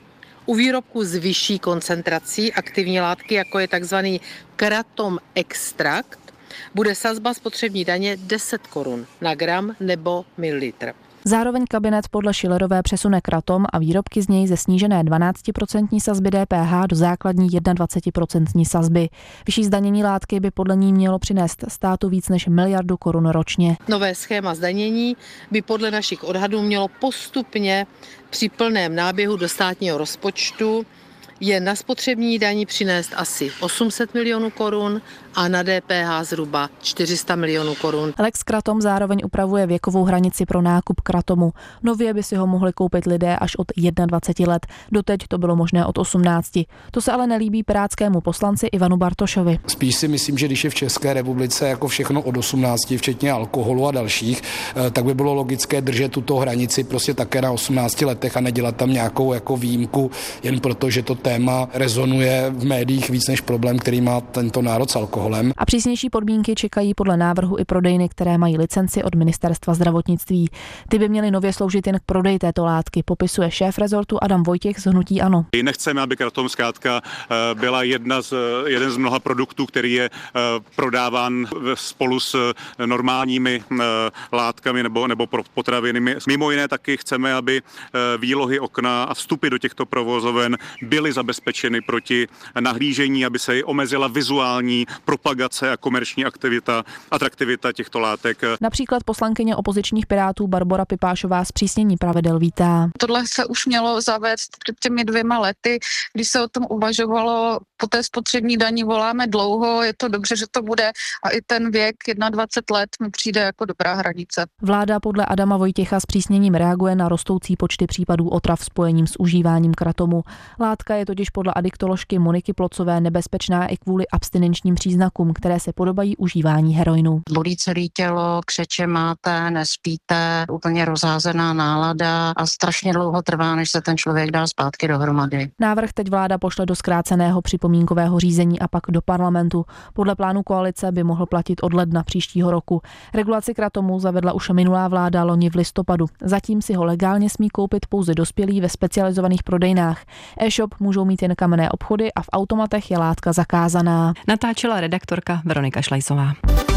U výrobků s vyšší koncentrací aktivní látky, jako je takzvaný kratom extrakt, bude sazba spotřební daně deset korun na gram nebo mililitr. Zároveň kabinet podle Schillerové přesune kratom a výrobky z něj ze snížené dvanáctiprocentní sazby D P H do základní dvacetiprocentní sazby. Vyšší zdanění látky by podle ní mělo přinést státu víc než miliardu korun ročně. Nové schéma zdanění by podle našich odhadů mělo postupně při plném náběhu do státního rozpočtu je na spotřební daní přinést asi osm set milionů korun a na D P H zhruba čtyři sta milionů korun. Lex Kratom zároveň upravuje věkovou hranici pro nákup kratomu. Nově by si ho mohli koupit lidé až od dvaceti jedna let. Doteď to bylo možné od osmnácti. To se ale nelíbí pirátskému poslanci Ivanu Bartošovi. Spíš si myslím, že když je v České republice jako všechno od osmnácti, včetně alkoholu a dalších, tak by bylo logické držet tuto hranici prostě také na osmnácti letech a nedělat tam nějakou jako výjimku, jen proto, že to téma rezonuje v médiích víc než problém, který má tento národ s alkoholem. A přísnější podmínky čekají podle návrhu i prodejny, které mají licenci od Ministerstva zdravotnictví. Ty by měly nově sloužit jen k prodeji této látky, popisuje šéf rezortu Adam Vojtěch z hnutí ANO. Nechceme, aby kratom zkrátka byla jedna z, jeden z mnoha produktů, který je prodáván spolu s normálními látkami nebo, nebo potravinami. Mimo jiné taky chceme, aby výlohy okna a vstupy do těchto provozoven byly zabezpečeny proti nahlížení, aby se omezila vizuální propagace a komerční aktivita, atraktivita těchto látek. Například poslankyně opozičních Pirátů Barbora Pipášová zpřísnění pravidel vítá. Tohle se už mělo zavést před těmi dvěma lety, když se o tom uvažovalo. Po té spotřební daní voláme dlouho, je to dobře, že to bude a i ten věk dvacet jedna let mi přijde jako dobrá hranice. Vláda podle Adama Vojtěcha zpřísněním reaguje na rostoucí počty případů otrav spojením s užíváním kratomu. Látka je totiž podle adiktoložky Moniky Plocové nebezpečná i kvůli abstinenčním příznakům, které se podobají užívání heroinu. Bolí celé tělo, křeče máte, nespíte, úplně rozházená nálada a strašně dlouho trvá, než se ten člověk dá zpátky dohromady. Návrh teď vláda pošle do zkráceného připomínkového řízení a pak do parlamentu. Podle plánu koalice by mohl platit od ledna příštího roku. Regulaci kratomu zavedla už minulá vláda loni v listopadu. Zatím si ho legálně smí koupit pouze dospělí ve specializovaných prodejnách. E-shop můžou mít jen kamenné obchody a v automatech je látka zakázaná. Natáčela redaktorka Veronika Šlajsová.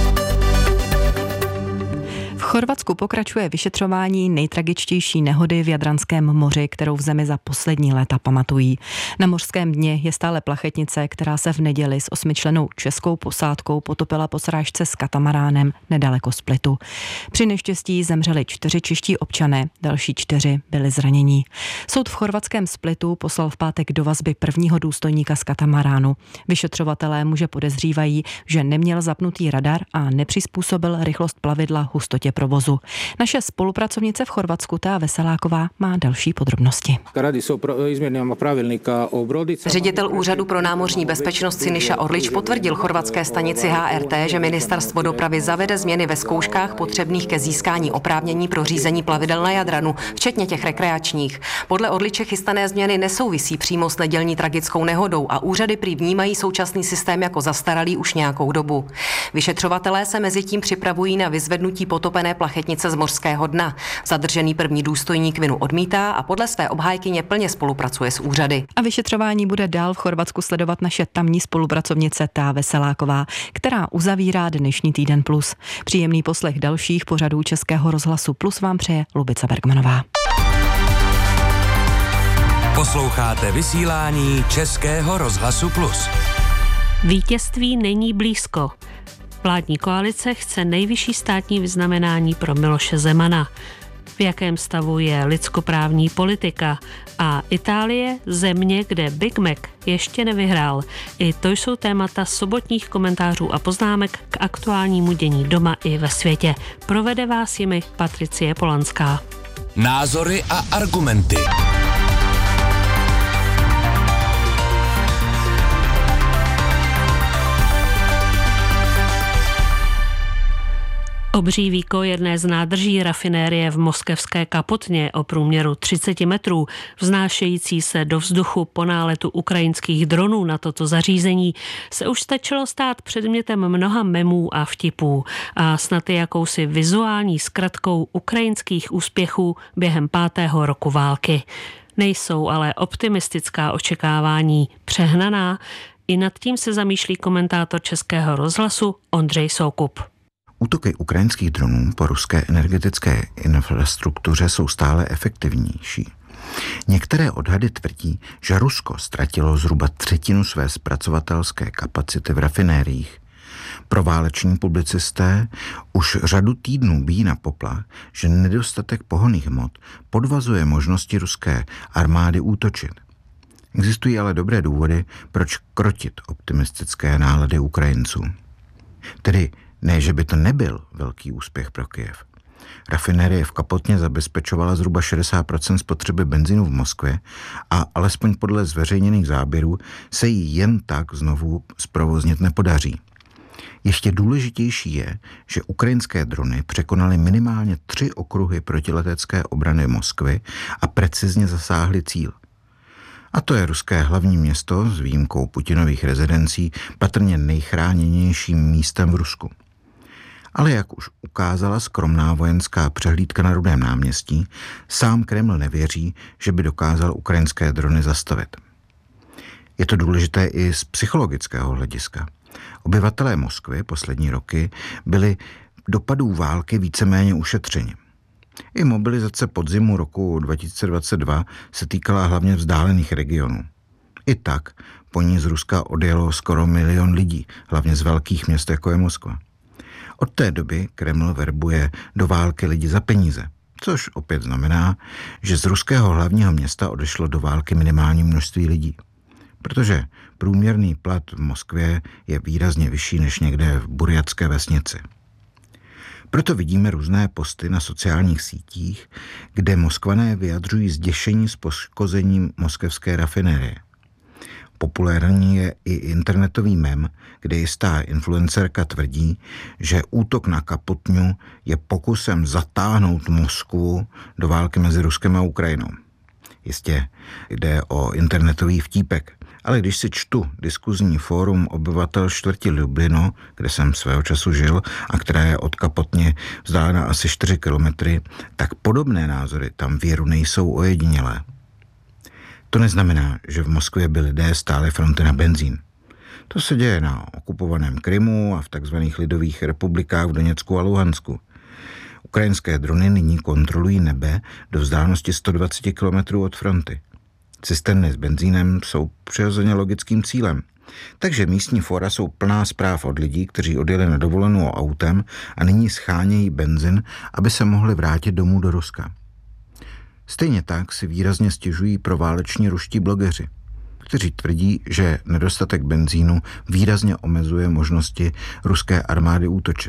V Chorvatsku pokračuje vyšetřování nejtragičtější nehody v Jadranském moři, kterou v zemi za poslední léta pamatují. Na mořském dně je stále plachetnice, která se v neděli s osmičlennou českou posádkou potopila po srážce s katamaránem nedaleko Splitu. Při neštěstí zemřeli čtyři čeští občané, další čtyři byli zranění. Soud v chorvatském Splitu poslal v pátek do vazby prvního důstojníka z katamaránu. Vyšetřovatelé muže podezřívají, že neměl zapnutý radar a nepřizpůsobil rychlost plavidla hustotě provozu. Naše spolupracovnice v Chorvatsku Tea Veseláková má další podrobnosti. Ředitel Úřadu pro námořní bezpečnost Siniša Orlič potvrdil chorvatské stanici H R T, že ministerstvo dopravy zavede změny ve zkouškách potřebných ke získání oprávnění pro řízení plavidel na Jadranu, včetně těch rekreačních. Podle Orliče chystané změny nesouvisí přímo s nedělní tragickou nehodou a úřady prý vnímají současný systém jako zastaralý už nějakou dobu. Vyšetřovatelé se mezitím připravují na vyzvednutí potopené plachetnice z mořského dna. Zadržený první důstojník vinu odmítá a podle své obhájkyně plně spolupracuje s úřady. A vyšetřování bude dál v Chorvatsku sledovat naše tamní spolupracovnice Tea Veseláková, která uzavírá dnešní Týden Plus. Příjemný poslech dalších pořadů Českého rozhlasu Plus vám přeje Lubica Bergmanová. Posloucháte vysílání Českého rozhlasu Plus. Vítězství není blízko. Vládní koalice chce nejvyšší státní vyznamenání pro Miloše Zemana. V jakém stavu je lidskoprávní politika a Itálie, země, kde Big Mac ještě nevyhrál. I to jsou témata sobotních komentářů a poznámek k aktuálnímu dění doma i ve světě. Provede vás jimi Patricie Polanská. Názory a argumenty. Obří víko jedné z nádrží rafinérie v moskevské Kapotně o průměru třicet metrů, vznášející se do vzduchu po náletu ukrajinských dronů na toto zařízení, se už stačilo stát předmětem mnoha memů a vtipů a snad i jakousi vizuální zkratkou ukrajinských úspěchů během pátého roku války. Nejsou ale optimistická očekávání přehnaná, i nad tím se zamýšlí komentátor Českého rozhlasu Ondřej Soukup. Útoky ukrajinských dronů po ruské energetické infrastruktuře jsou stále efektivnější. Některé odhady tvrdí, že Rusko ztratilo zhruba třetinu své zpracovatelské kapacity v rafinériích. Prováleční publicisté už řadu týdnů bijí na poplach, že nedostatek pohonných hmot podvazuje možnosti ruské armády útočit. Existují ale dobré důvody, proč krotit optimistické nálady Ukrajinců. Tedy ne, že by to nebyl velký úspěch pro Kyjev. Rafinérie v Kapotně zabezpečovala zhruba šedesát procent spotřeby benzínu v Moskvě a alespoň podle zveřejněných záběrů se jí jen tak znovu zprovoznit nepodaří. Ještě důležitější je, že ukrajinské drony překonaly minimálně tři okruhy protiletecké obrany Moskvy a precizně zasáhly cíl. A to je ruské hlavní město s výjimkou Putinových rezidencí patrně nejchráněnějším místem v Rusku. Ale jak už ukázala skromná vojenská přehlídka na Rudém náměstí, sám Kreml nevěří, že by dokázal ukrajinské drony zastavit. Je to důležité i z psychologického hlediska. Obyvatelé Moskvy poslední roky byli dopadů války víceméně ušetřeni. I mobilizace podzimu roku dva tisíce dvacet dva se týkala hlavně vzdálených regionů. I tak po ní z Ruska odjelo skoro milion lidí, hlavně z velkých měst, jako je Moskva. Od té doby Kreml verbuje do války lidi za peníze, což opět znamená, že z ruského hlavního města odešlo do války minimální množství lidí. Protože průměrný plat v Moskvě je výrazně vyšší než někde v burjatské vesnici. Proto vidíme různé posty na sociálních sítích, kde Moskvané vyjadřují zděšení s poškozením moskevské rafinérie. Populární je i internetový mem, kde jistá influencerka tvrdí, že útok na Kapotňu je pokusem zatáhnout Moskvu do války mezi Ruskem a Ukrajinou. Jistě jde o internetový vtípek, ale když si čtu diskuzní fórum obyvatel čtvrti Lublino, kde jsem svého času žil a která je od Kapotně vzdálena asi čtyři kilometry, tak podobné názory tam věru nejsou ojedinělé. To neznamená, že v Moskvě by lidé stáli fronty na benzín. To se děje na okupovaném Krymu a v takzvaných lidových republikách v Doněcku a Luhansku. Ukrajinské drony nyní kontrolují nebe do vzdálenosti sto dvacet kilometrů od fronty. Cisterny s benzínem jsou přirozeně logickým cílem. Takže místní fora jsou plná zpráv od lidí, kteří odjeli na dovolenou autem a nyní schánějí benzin, aby se mohli vrátit domů do Ruska. Stejně tak si výrazně stěžují prováleční ruští blogeři, kteří tvrdí, že nedostatek benzínu výrazně omezuje možnosti ruské armády útočit.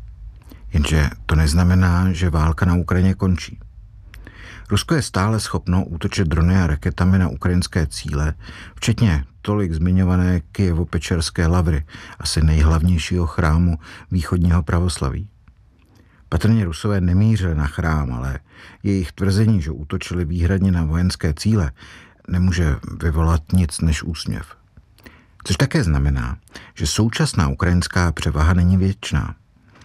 Jenže to neznamená, že válka na Ukrajině končí. Rusko je stále schopno útočit drony a raketami na ukrajinské cíle, včetně tolik zmiňované Kyjevo-Pečerské lavry, asi nejhlavnějšího chrámu východního pravoslaví. Patrně Rusové nemířili na chrám, ale jejich tvrzení, že útočili výhradně na vojenské cíle, nemůže vyvolat nic než úsměv. Což také znamená, že současná ukrajinská převaha není věčná.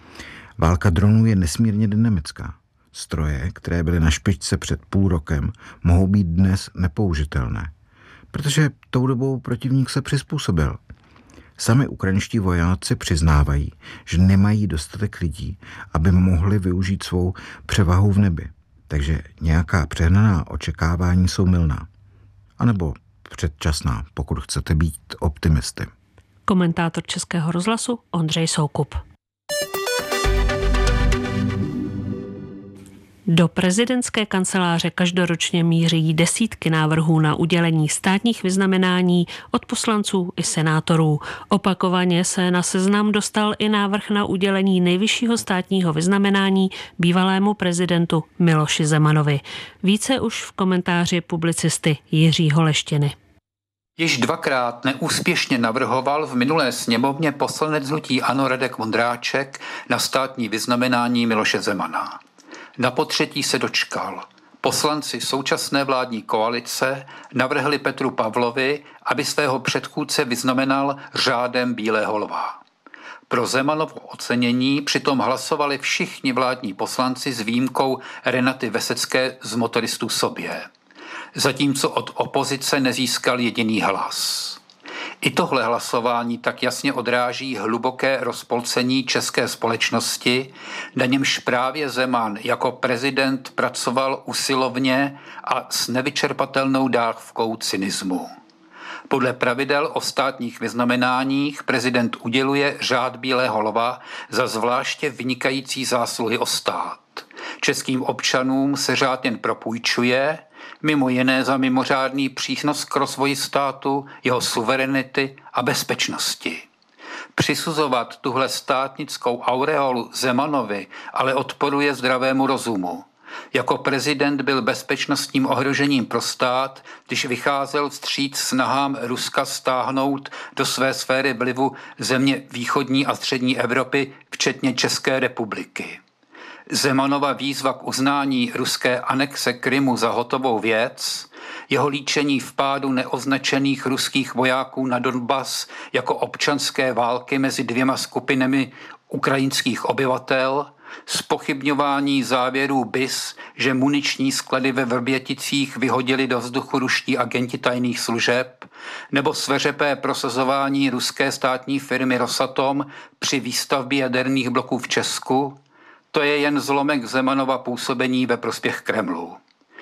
Válka dronů je nesmírně dynamická. Stroje, které byly na špičce před půl rokem, mohou být dnes nepoužitelné, protože tou dobou protivník se přizpůsobil. Sami ukrajinští vojáci přiznávají, že nemají dostatek lidí, aby mohli využít svou převahu v nebi. Takže nějaká přehnaná očekávání jsou mylná. A nebo předčasná, pokud chcete být optimisty. Komentátor Českého rozhlasu Ondřej Soukup. Do prezidentské kanceláře každoročně míří desítky návrhů na udělení státních vyznamenání od poslanců i senátorů. Opakovaně se na seznam dostal i návrh na udělení nejvyššího státního vyznamenání bývalému prezidentu Miloši Zemanovi. Více už v komentáři publicisty Jiřího Leštiny. Již dvakrát neúspěšně navrhoval v minulé sněmovně poslanec hnutí ANO Radek Vondráček na státní vyznamenání Miloše Zemana. Na potřetí se dočkal. Poslanci současné vládní koalice navrhli Petru Pavlovi, aby svého předchůdce vyznamenal řádem Bílého lva. Pro Zemanovo ocenění přitom hlasovali všichni vládní poslanci s výjimkou Renaty Vesecké z Motoristů sobě. Zatímco od opozice nezískal jediný hlas. I tohle hlasování tak jasně odráží hluboké rozpolcení české společnosti, na němž právě Zeman jako prezident pracoval usilovně a s nevyčerpatelnou dávkou cynismu. Podle pravidel o státních vyznamenáních prezident uděluje řád Bílého lva za zvláště vynikající zásluhy o stát. Českým občanům se řád jen propůjčuje, mimo jiné za mimořádný přínos k rozvoji státu, jeho suverenity a bezpečnosti. Přisuzovat tuhle státnickou aureolu Zemanovi ale odporuje zdravému rozumu. Jako prezident byl bezpečnostním ohrožením pro stát, když vycházel vstříc snahám Ruska stáhnout do své sféry vlivu země východní a střední Evropy, včetně České republiky. Zemanova výzva k uznání ruské anexe Krymu za hotovou věc, jeho líčení vpádu neoznačených ruských vojáků na Donbas jako občanské války mezi dvěma skupinami ukrajinských obyvatel, zpochybňování závěrů B I S, že muniční sklady ve Vrběticích vyhodili do vzduchu ruští agenti tajných služeb, nebo sveřepé prosazování ruské státní firmy Rosatom při výstavbě jaderných bloků v Česku, to je jen zlomek Zemanova působení ve prospěch Kremlu.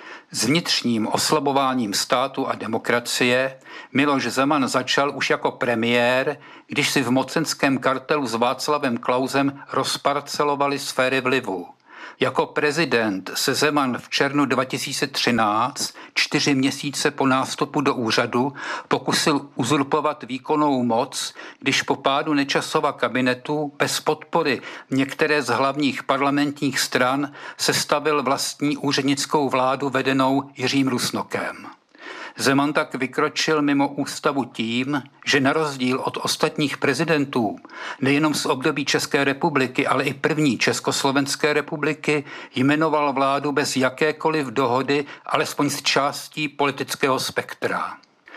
S vnitřním oslabováním státu a demokracie Miloš Zeman začal už jako premiér, když si v mocenském kartelu s Václavem Klausem rozparcelovali sféry vlivu. Jako prezident se Zeman v červnu dva tisíce třináct, čtyři měsíce po nástupu do úřadu, pokusil uzurpovat výkonnou moc, když po pádu Nečasova kabinetu bez podpory některé z hlavních parlamentních stran sestavil vlastní úřednickou vládu vedenou Jiřím Rusnokem. Zeman tak vykročil mimo ústavu tím, že na rozdíl od ostatních prezidentů, nejenom z období České republiky, ale i první Československé republiky, jmenoval vládu bez jakékoliv dohody, alespoň s částí politického spektra.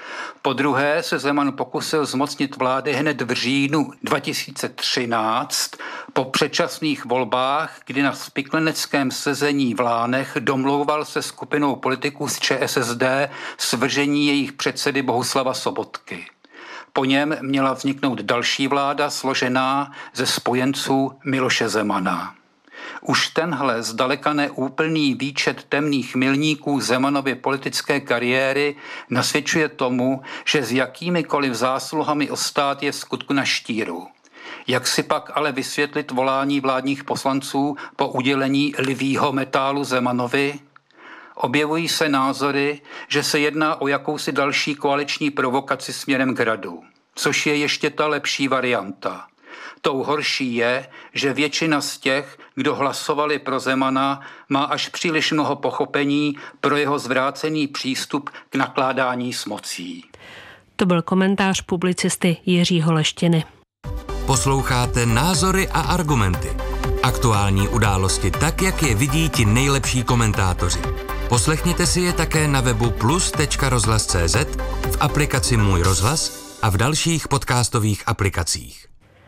Po druhé se Zeman pokusil zmocnit vlády hned v říjnu dva tisíce třináct po předčasných volbách, kdy na spikleneckém sezení v Lánech domlouval se skupinou politiků z ČSSD svržení jejich předsedy Bohuslava Sobotky. Po něm měla vzniknout další vláda složená ze spojenců Miloše Zemana. Už tenhle zdaleka neúplný výčet temných milníků Zemanovy politické kariéry nasvědčuje tomu, že s jakýmikoliv zásluhami o stát je v skutku na štíru. Jak si pak ale vysvětlit volání vládních poslanců po udělení lvýho metálu Zemanovi? Objevují se názory, že se jedná o jakousi další koaliční provokaci směrem k Hradu, což je ještě ta lepší varianta. Tou horší je, že většina z těch, kdo hlasovali pro Zemana, má až příliš mnoho pochopení pro jeho zvrácený přístup k nakládání s mocí. To byl komentář publicisty Jiřího Leštiny. Posloucháte Názory a argumenty. Aktuální události tak, jak je vidí ti nejlepší komentátoři. Poslechněte si je také na webu plus tečka rozhlas tečka cé zet, v aplikaci Můj rozhlas a v dalších podcastových aplikacích.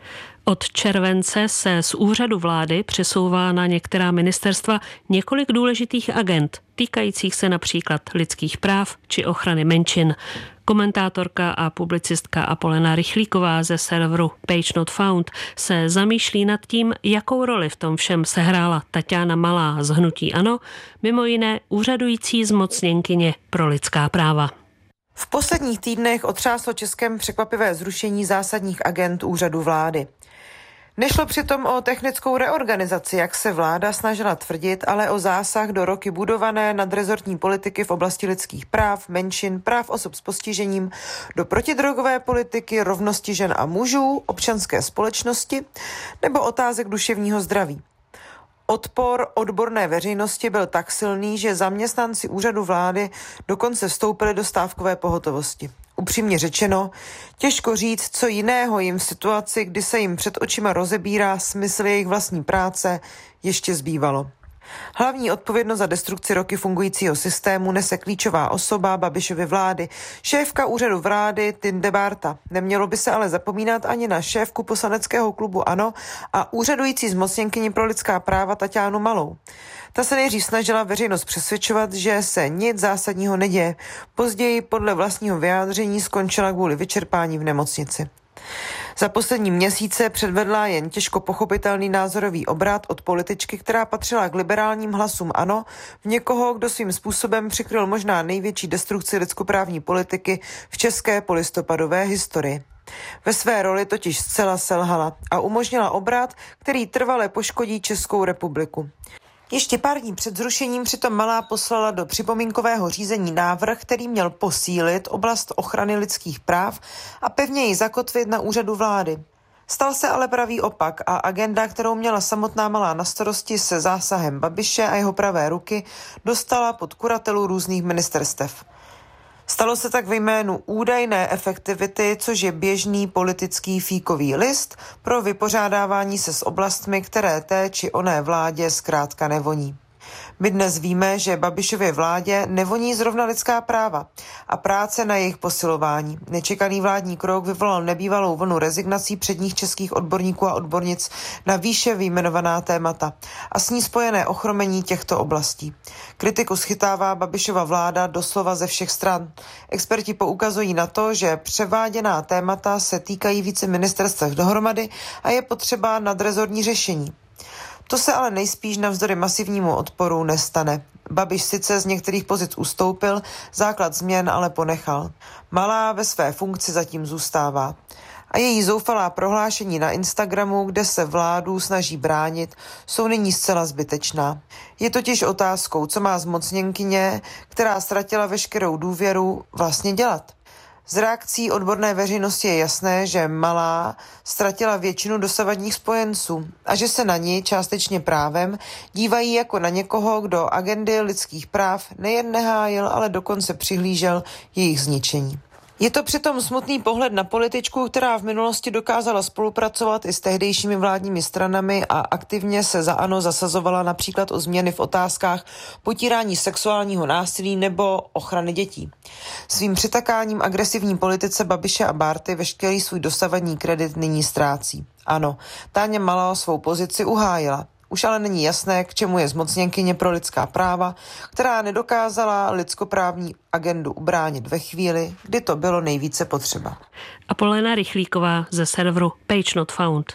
Od července se z úřadu vlády přesouvá na některá ministerstva několik důležitých agend, týkajících se například lidských práv či ochrany menšin. Komentátorka a publicistka Apolena Rychlíková ze serveru Page Not Found se zamýšlí nad tím, jakou roli v tom všem sehrála Taťána Malá z hnutí ANO, mimo jiné úřadující zmocněnkyně pro lidská práva. V posledních týdnech otřáslo Českem překvapivé zrušení zásadních agend úřadu vlády. Nešlo přitom o technickou reorganizaci, jak se vláda snažila tvrdit, ale o zásah do roky budované nadrezortní politiky v oblasti lidských práv, menšin, práv osob s postižením, do protidrogové politiky, rovnosti žen a mužů, občanské společnosti nebo otázek duševního zdraví. Odpor odborné veřejnosti byl tak silný, že zaměstnanci úřadu vlády dokonce vstoupili do stávkové pohotovosti. Upřímně řečeno, těžko říct, co jiného jim v situaci, kdy se jim před očima rozebírá smysl jejich vlastní práce, ještě zbývalo. Hlavní odpovědnost za destrukci roky fungujícího systému nese klíčová osoba Babišovy vlády, šéfka úřadu vlády Tinde Bárta. Nemělo by se ale zapomínat ani na šéfku poslaneckého klubu ANO a úřadující zmocněnkyni pro lidská práva Taťánu Malou. Ta se nejdřív snažila veřejnost přesvědčovat, že se nic zásadního neděje. Později podle vlastního vyjádření skončila kvůli vyčerpání v nemocnici. Za poslední měsíce předvedla jen těžko pochopitelný názorový obrat od političky, která patřila k liberálním hlasům ANO, v někoho, kdo svým způsobem přikryl možná největší destrukci lidskoprávní politiky v české polistopadové historii. Ve své roli totiž zcela selhala a umožnila obrat, který trvale poškodí Českou republiku. Ještě pár dní před zrušením přitom Malá poslala do připomínkového řízení návrh, který měl posílit oblast ochrany lidských práv a pevně ji zakotvit na úřadu vlády. Stal se ale pravý opak a agenda, kterou měla samotná Malá na starosti se zásahem Babiše a jeho pravé ruky, dostala pod kuratelu různých ministerstev. Stalo se tak ve jménu údajné efektivity, což je běžný politický fíkový list pro vypořádávání se s oblastmi, které té či oné vládě zkrátka nevoní. My dnes víme, že Babišově vládě nevoní zrovna lidská práva a práce na jejich posilování. Nečekaný vládní krok vyvolal nebývalou vlnu rezignací předních českých odborníků a odbornic na výše vyjmenovaná témata a s ní spojené ochromení těchto oblastí. Kritiku schytává Babišova vláda doslova ze všech stran. Experti poukazují na to, že převáděná témata se týkají více ministerstev dohromady a je potřeba nadrezortní řešení. To se ale nejspíš navzdory masivnímu odporu nestane. Babiš sice z některých pozic ustoupil, základ změn ale ponechal. Malá ve své funkci zatím zůstává. A její zoufalá prohlášení na Instagramu, kde se vládu snaží bránit, jsou nyní zcela zbytečná. Je totiž otázkou, co má zmocněnkyně, která ztratila veškerou důvěru, vlastně dělat. Z reakcí odborné veřejnosti je jasné, že Malá ztratila většinu dosavadních spojenců a že se na ní částečně právem dívají jako na někoho, kdo agendy lidských práv nejen nehájil, ale dokonce přihlížel jejich zničení. Je to přitom smutný pohled na političku, která v minulosti dokázala spolupracovat i s tehdejšími vládními stranami a aktivně se za ANO zasazovala například o změny v otázkách potírání sexuálního násilí nebo ochrany dětí. Svým přitakáním agresivní politice Babiše a Bárty veškerý svůj dosavadní kredit nyní ztrácí. Ano, Táňa Malá svou pozici uhájila. Už ale není jasné, k čemu je zmocněnkyně pro lidská práva, která nedokázala lidskoprávní agendu ubránit ve chvíli, kdy to bylo nejvíce potřeba. Apolena Rychlíková ze serveru Page Not Found.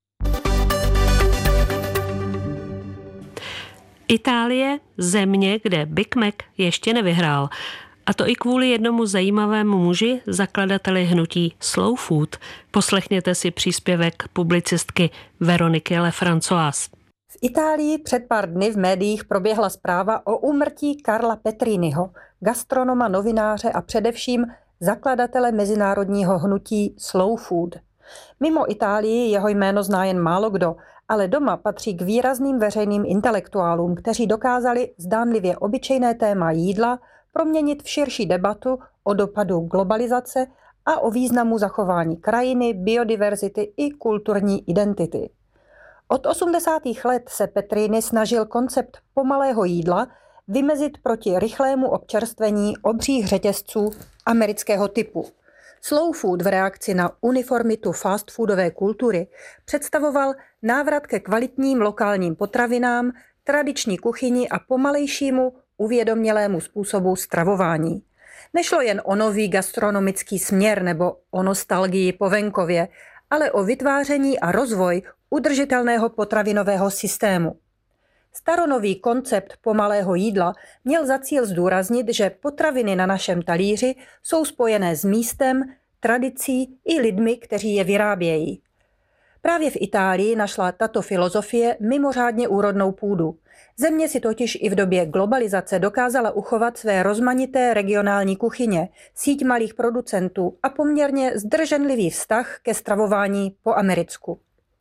Itálie, země, kde Big Mac ještě nevyhrál. A to i kvůli jednomu zajímavému muži, zakladateli hnutí Slow Food. Poslechněte si příspěvek publicistky Veroniky Lefrancoise. V Itálii před pár dny v médiích proběhla zpráva o úmrtí Carla Petriniho, gastronoma, novináře a především zakladatele mezinárodního hnutí Slow Food. Mimo Itálii jeho jméno zná jen málo kdo, ale doma patří k výrazným veřejným intelektuálům, kteří dokázali zdánlivě obyčejné téma jídla proměnit v širší debatu o dopadu globalizace a o významu zachování krajiny, biodiverzity i kulturní identity. Od osmdesátých let se Petrini snažil koncept pomalého jídla vymezit proti rychlému občerstvení obřích řetězců amerického typu. Slow food v reakci na uniformitu fast foodové kultury představoval návrat ke kvalitním lokálním potravinám, tradiční kuchyni a pomalejšímu uvědomělému způsobu stravování. Nešlo jen o nový gastronomický směr nebo o nostalgii po venkově, ale o vytváření a rozvoj udržitelného potravinového systému. Staronový koncept pomalého jídla měl za cíl zdůraznit, že potraviny na našem talíři jsou spojené s místem, tradicí i lidmi, kteří je vyrábějí. Právě v Itálii našla tato filozofie mimořádně úrodnou půdu. Země si totiž i v době globalizace dokázala uchovat své rozmanité regionální kuchyně, síť malých producentů a poměrně zdrženlivý vztah ke stravování po americku.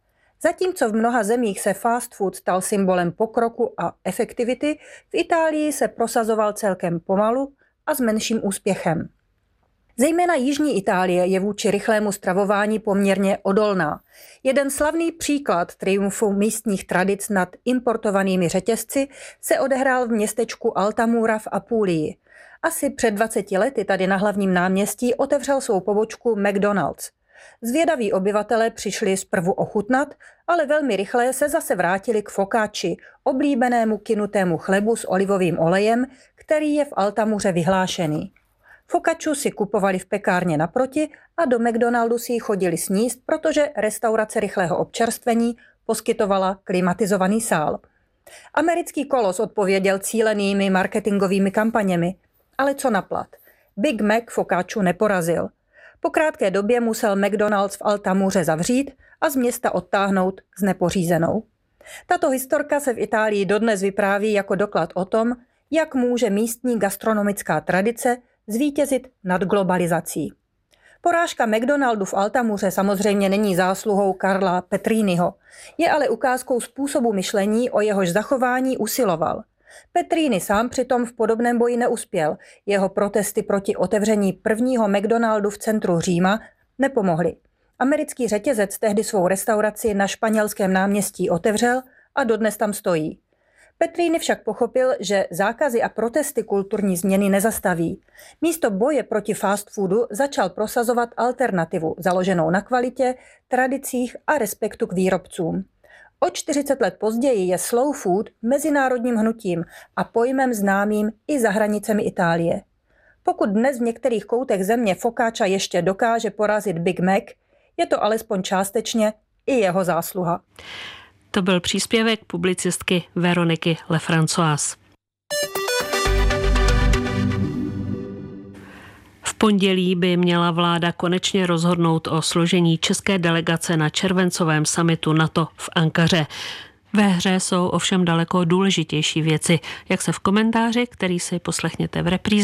Zatímco v mnoha zemích se fast food stal symbolem pokroku a efektivity, v Itálii se prosazoval celkem pomalu a s menším úspěchem. Zejména jižní Itálie je vůči rychlému stravování poměrně odolná. Jeden slavný příklad triumfu místních tradic nad importovanými řetězci se odehrál v městečku Altamura v Apulii. Asi před dvaceti lety tady na hlavním náměstí otevřel svou pobočku McDonald's. Zvědaví obyvatelé přišli zprvu ochutnat, ale velmi rychle se zase vrátili k focacci, oblíbenému kynutému chlebu s olivovým olejem, který je v Altamuře vyhlášený. Focacciu si kupovali v pekárně naproti a do McDonaldu si ji chodili sníst, protože restaurace rychlého občerstvení poskytovala klimatizovaný sál. Americký kolos odpověděl cílenými marketingovými kampaněmi, ale co naplat? Big Mac focacciu neporazil. Po krátké době musel McDonald's v Altamuře zavřít a z města odtáhnout s nepořízenou. Tato historka se v Itálii dodnes vypráví jako doklad o tom, jak může místní gastronomická tradice zvítězit nad globalizací. Porážka McDonaldu v Altamuře samozřejmě není zásluhou Carla Petriniho, je ale ukázkou způsobu myšlení, o jehož zachování usiloval. Petrini sám přitom v podobném boji neuspěl. Jeho protesty proti otevření prvního McDonaldu v centru Říma nepomohly. Americký řetězec tehdy svou restauraci na španělském náměstí otevřel a dodnes tam stojí. Petrini však pochopil, že zákazy a protesty kulturní změny nezastaví. Místo boje proti fast foodu začal prosazovat alternativu založenou na kvalitě, tradicích a respektu k výrobcům. O čtyřicet let později je slow food mezinárodním hnutím a pojmem známým i za hranicemi Itálie. Pokud dnes v některých koutech země focaccia ještě dokáže porazit Big Mac, je to alespoň částečně i jeho zásluha. To byl příspěvek publicistky Veroniky Lefrancoise. V pondělí by měla vláda konečně rozhodnout o složení české delegace na červencovém summitu NATO v Ankaře. Ve hře jsou ovšem daleko důležitější věci, jak se v komentáři, který si poslechněte v repríze,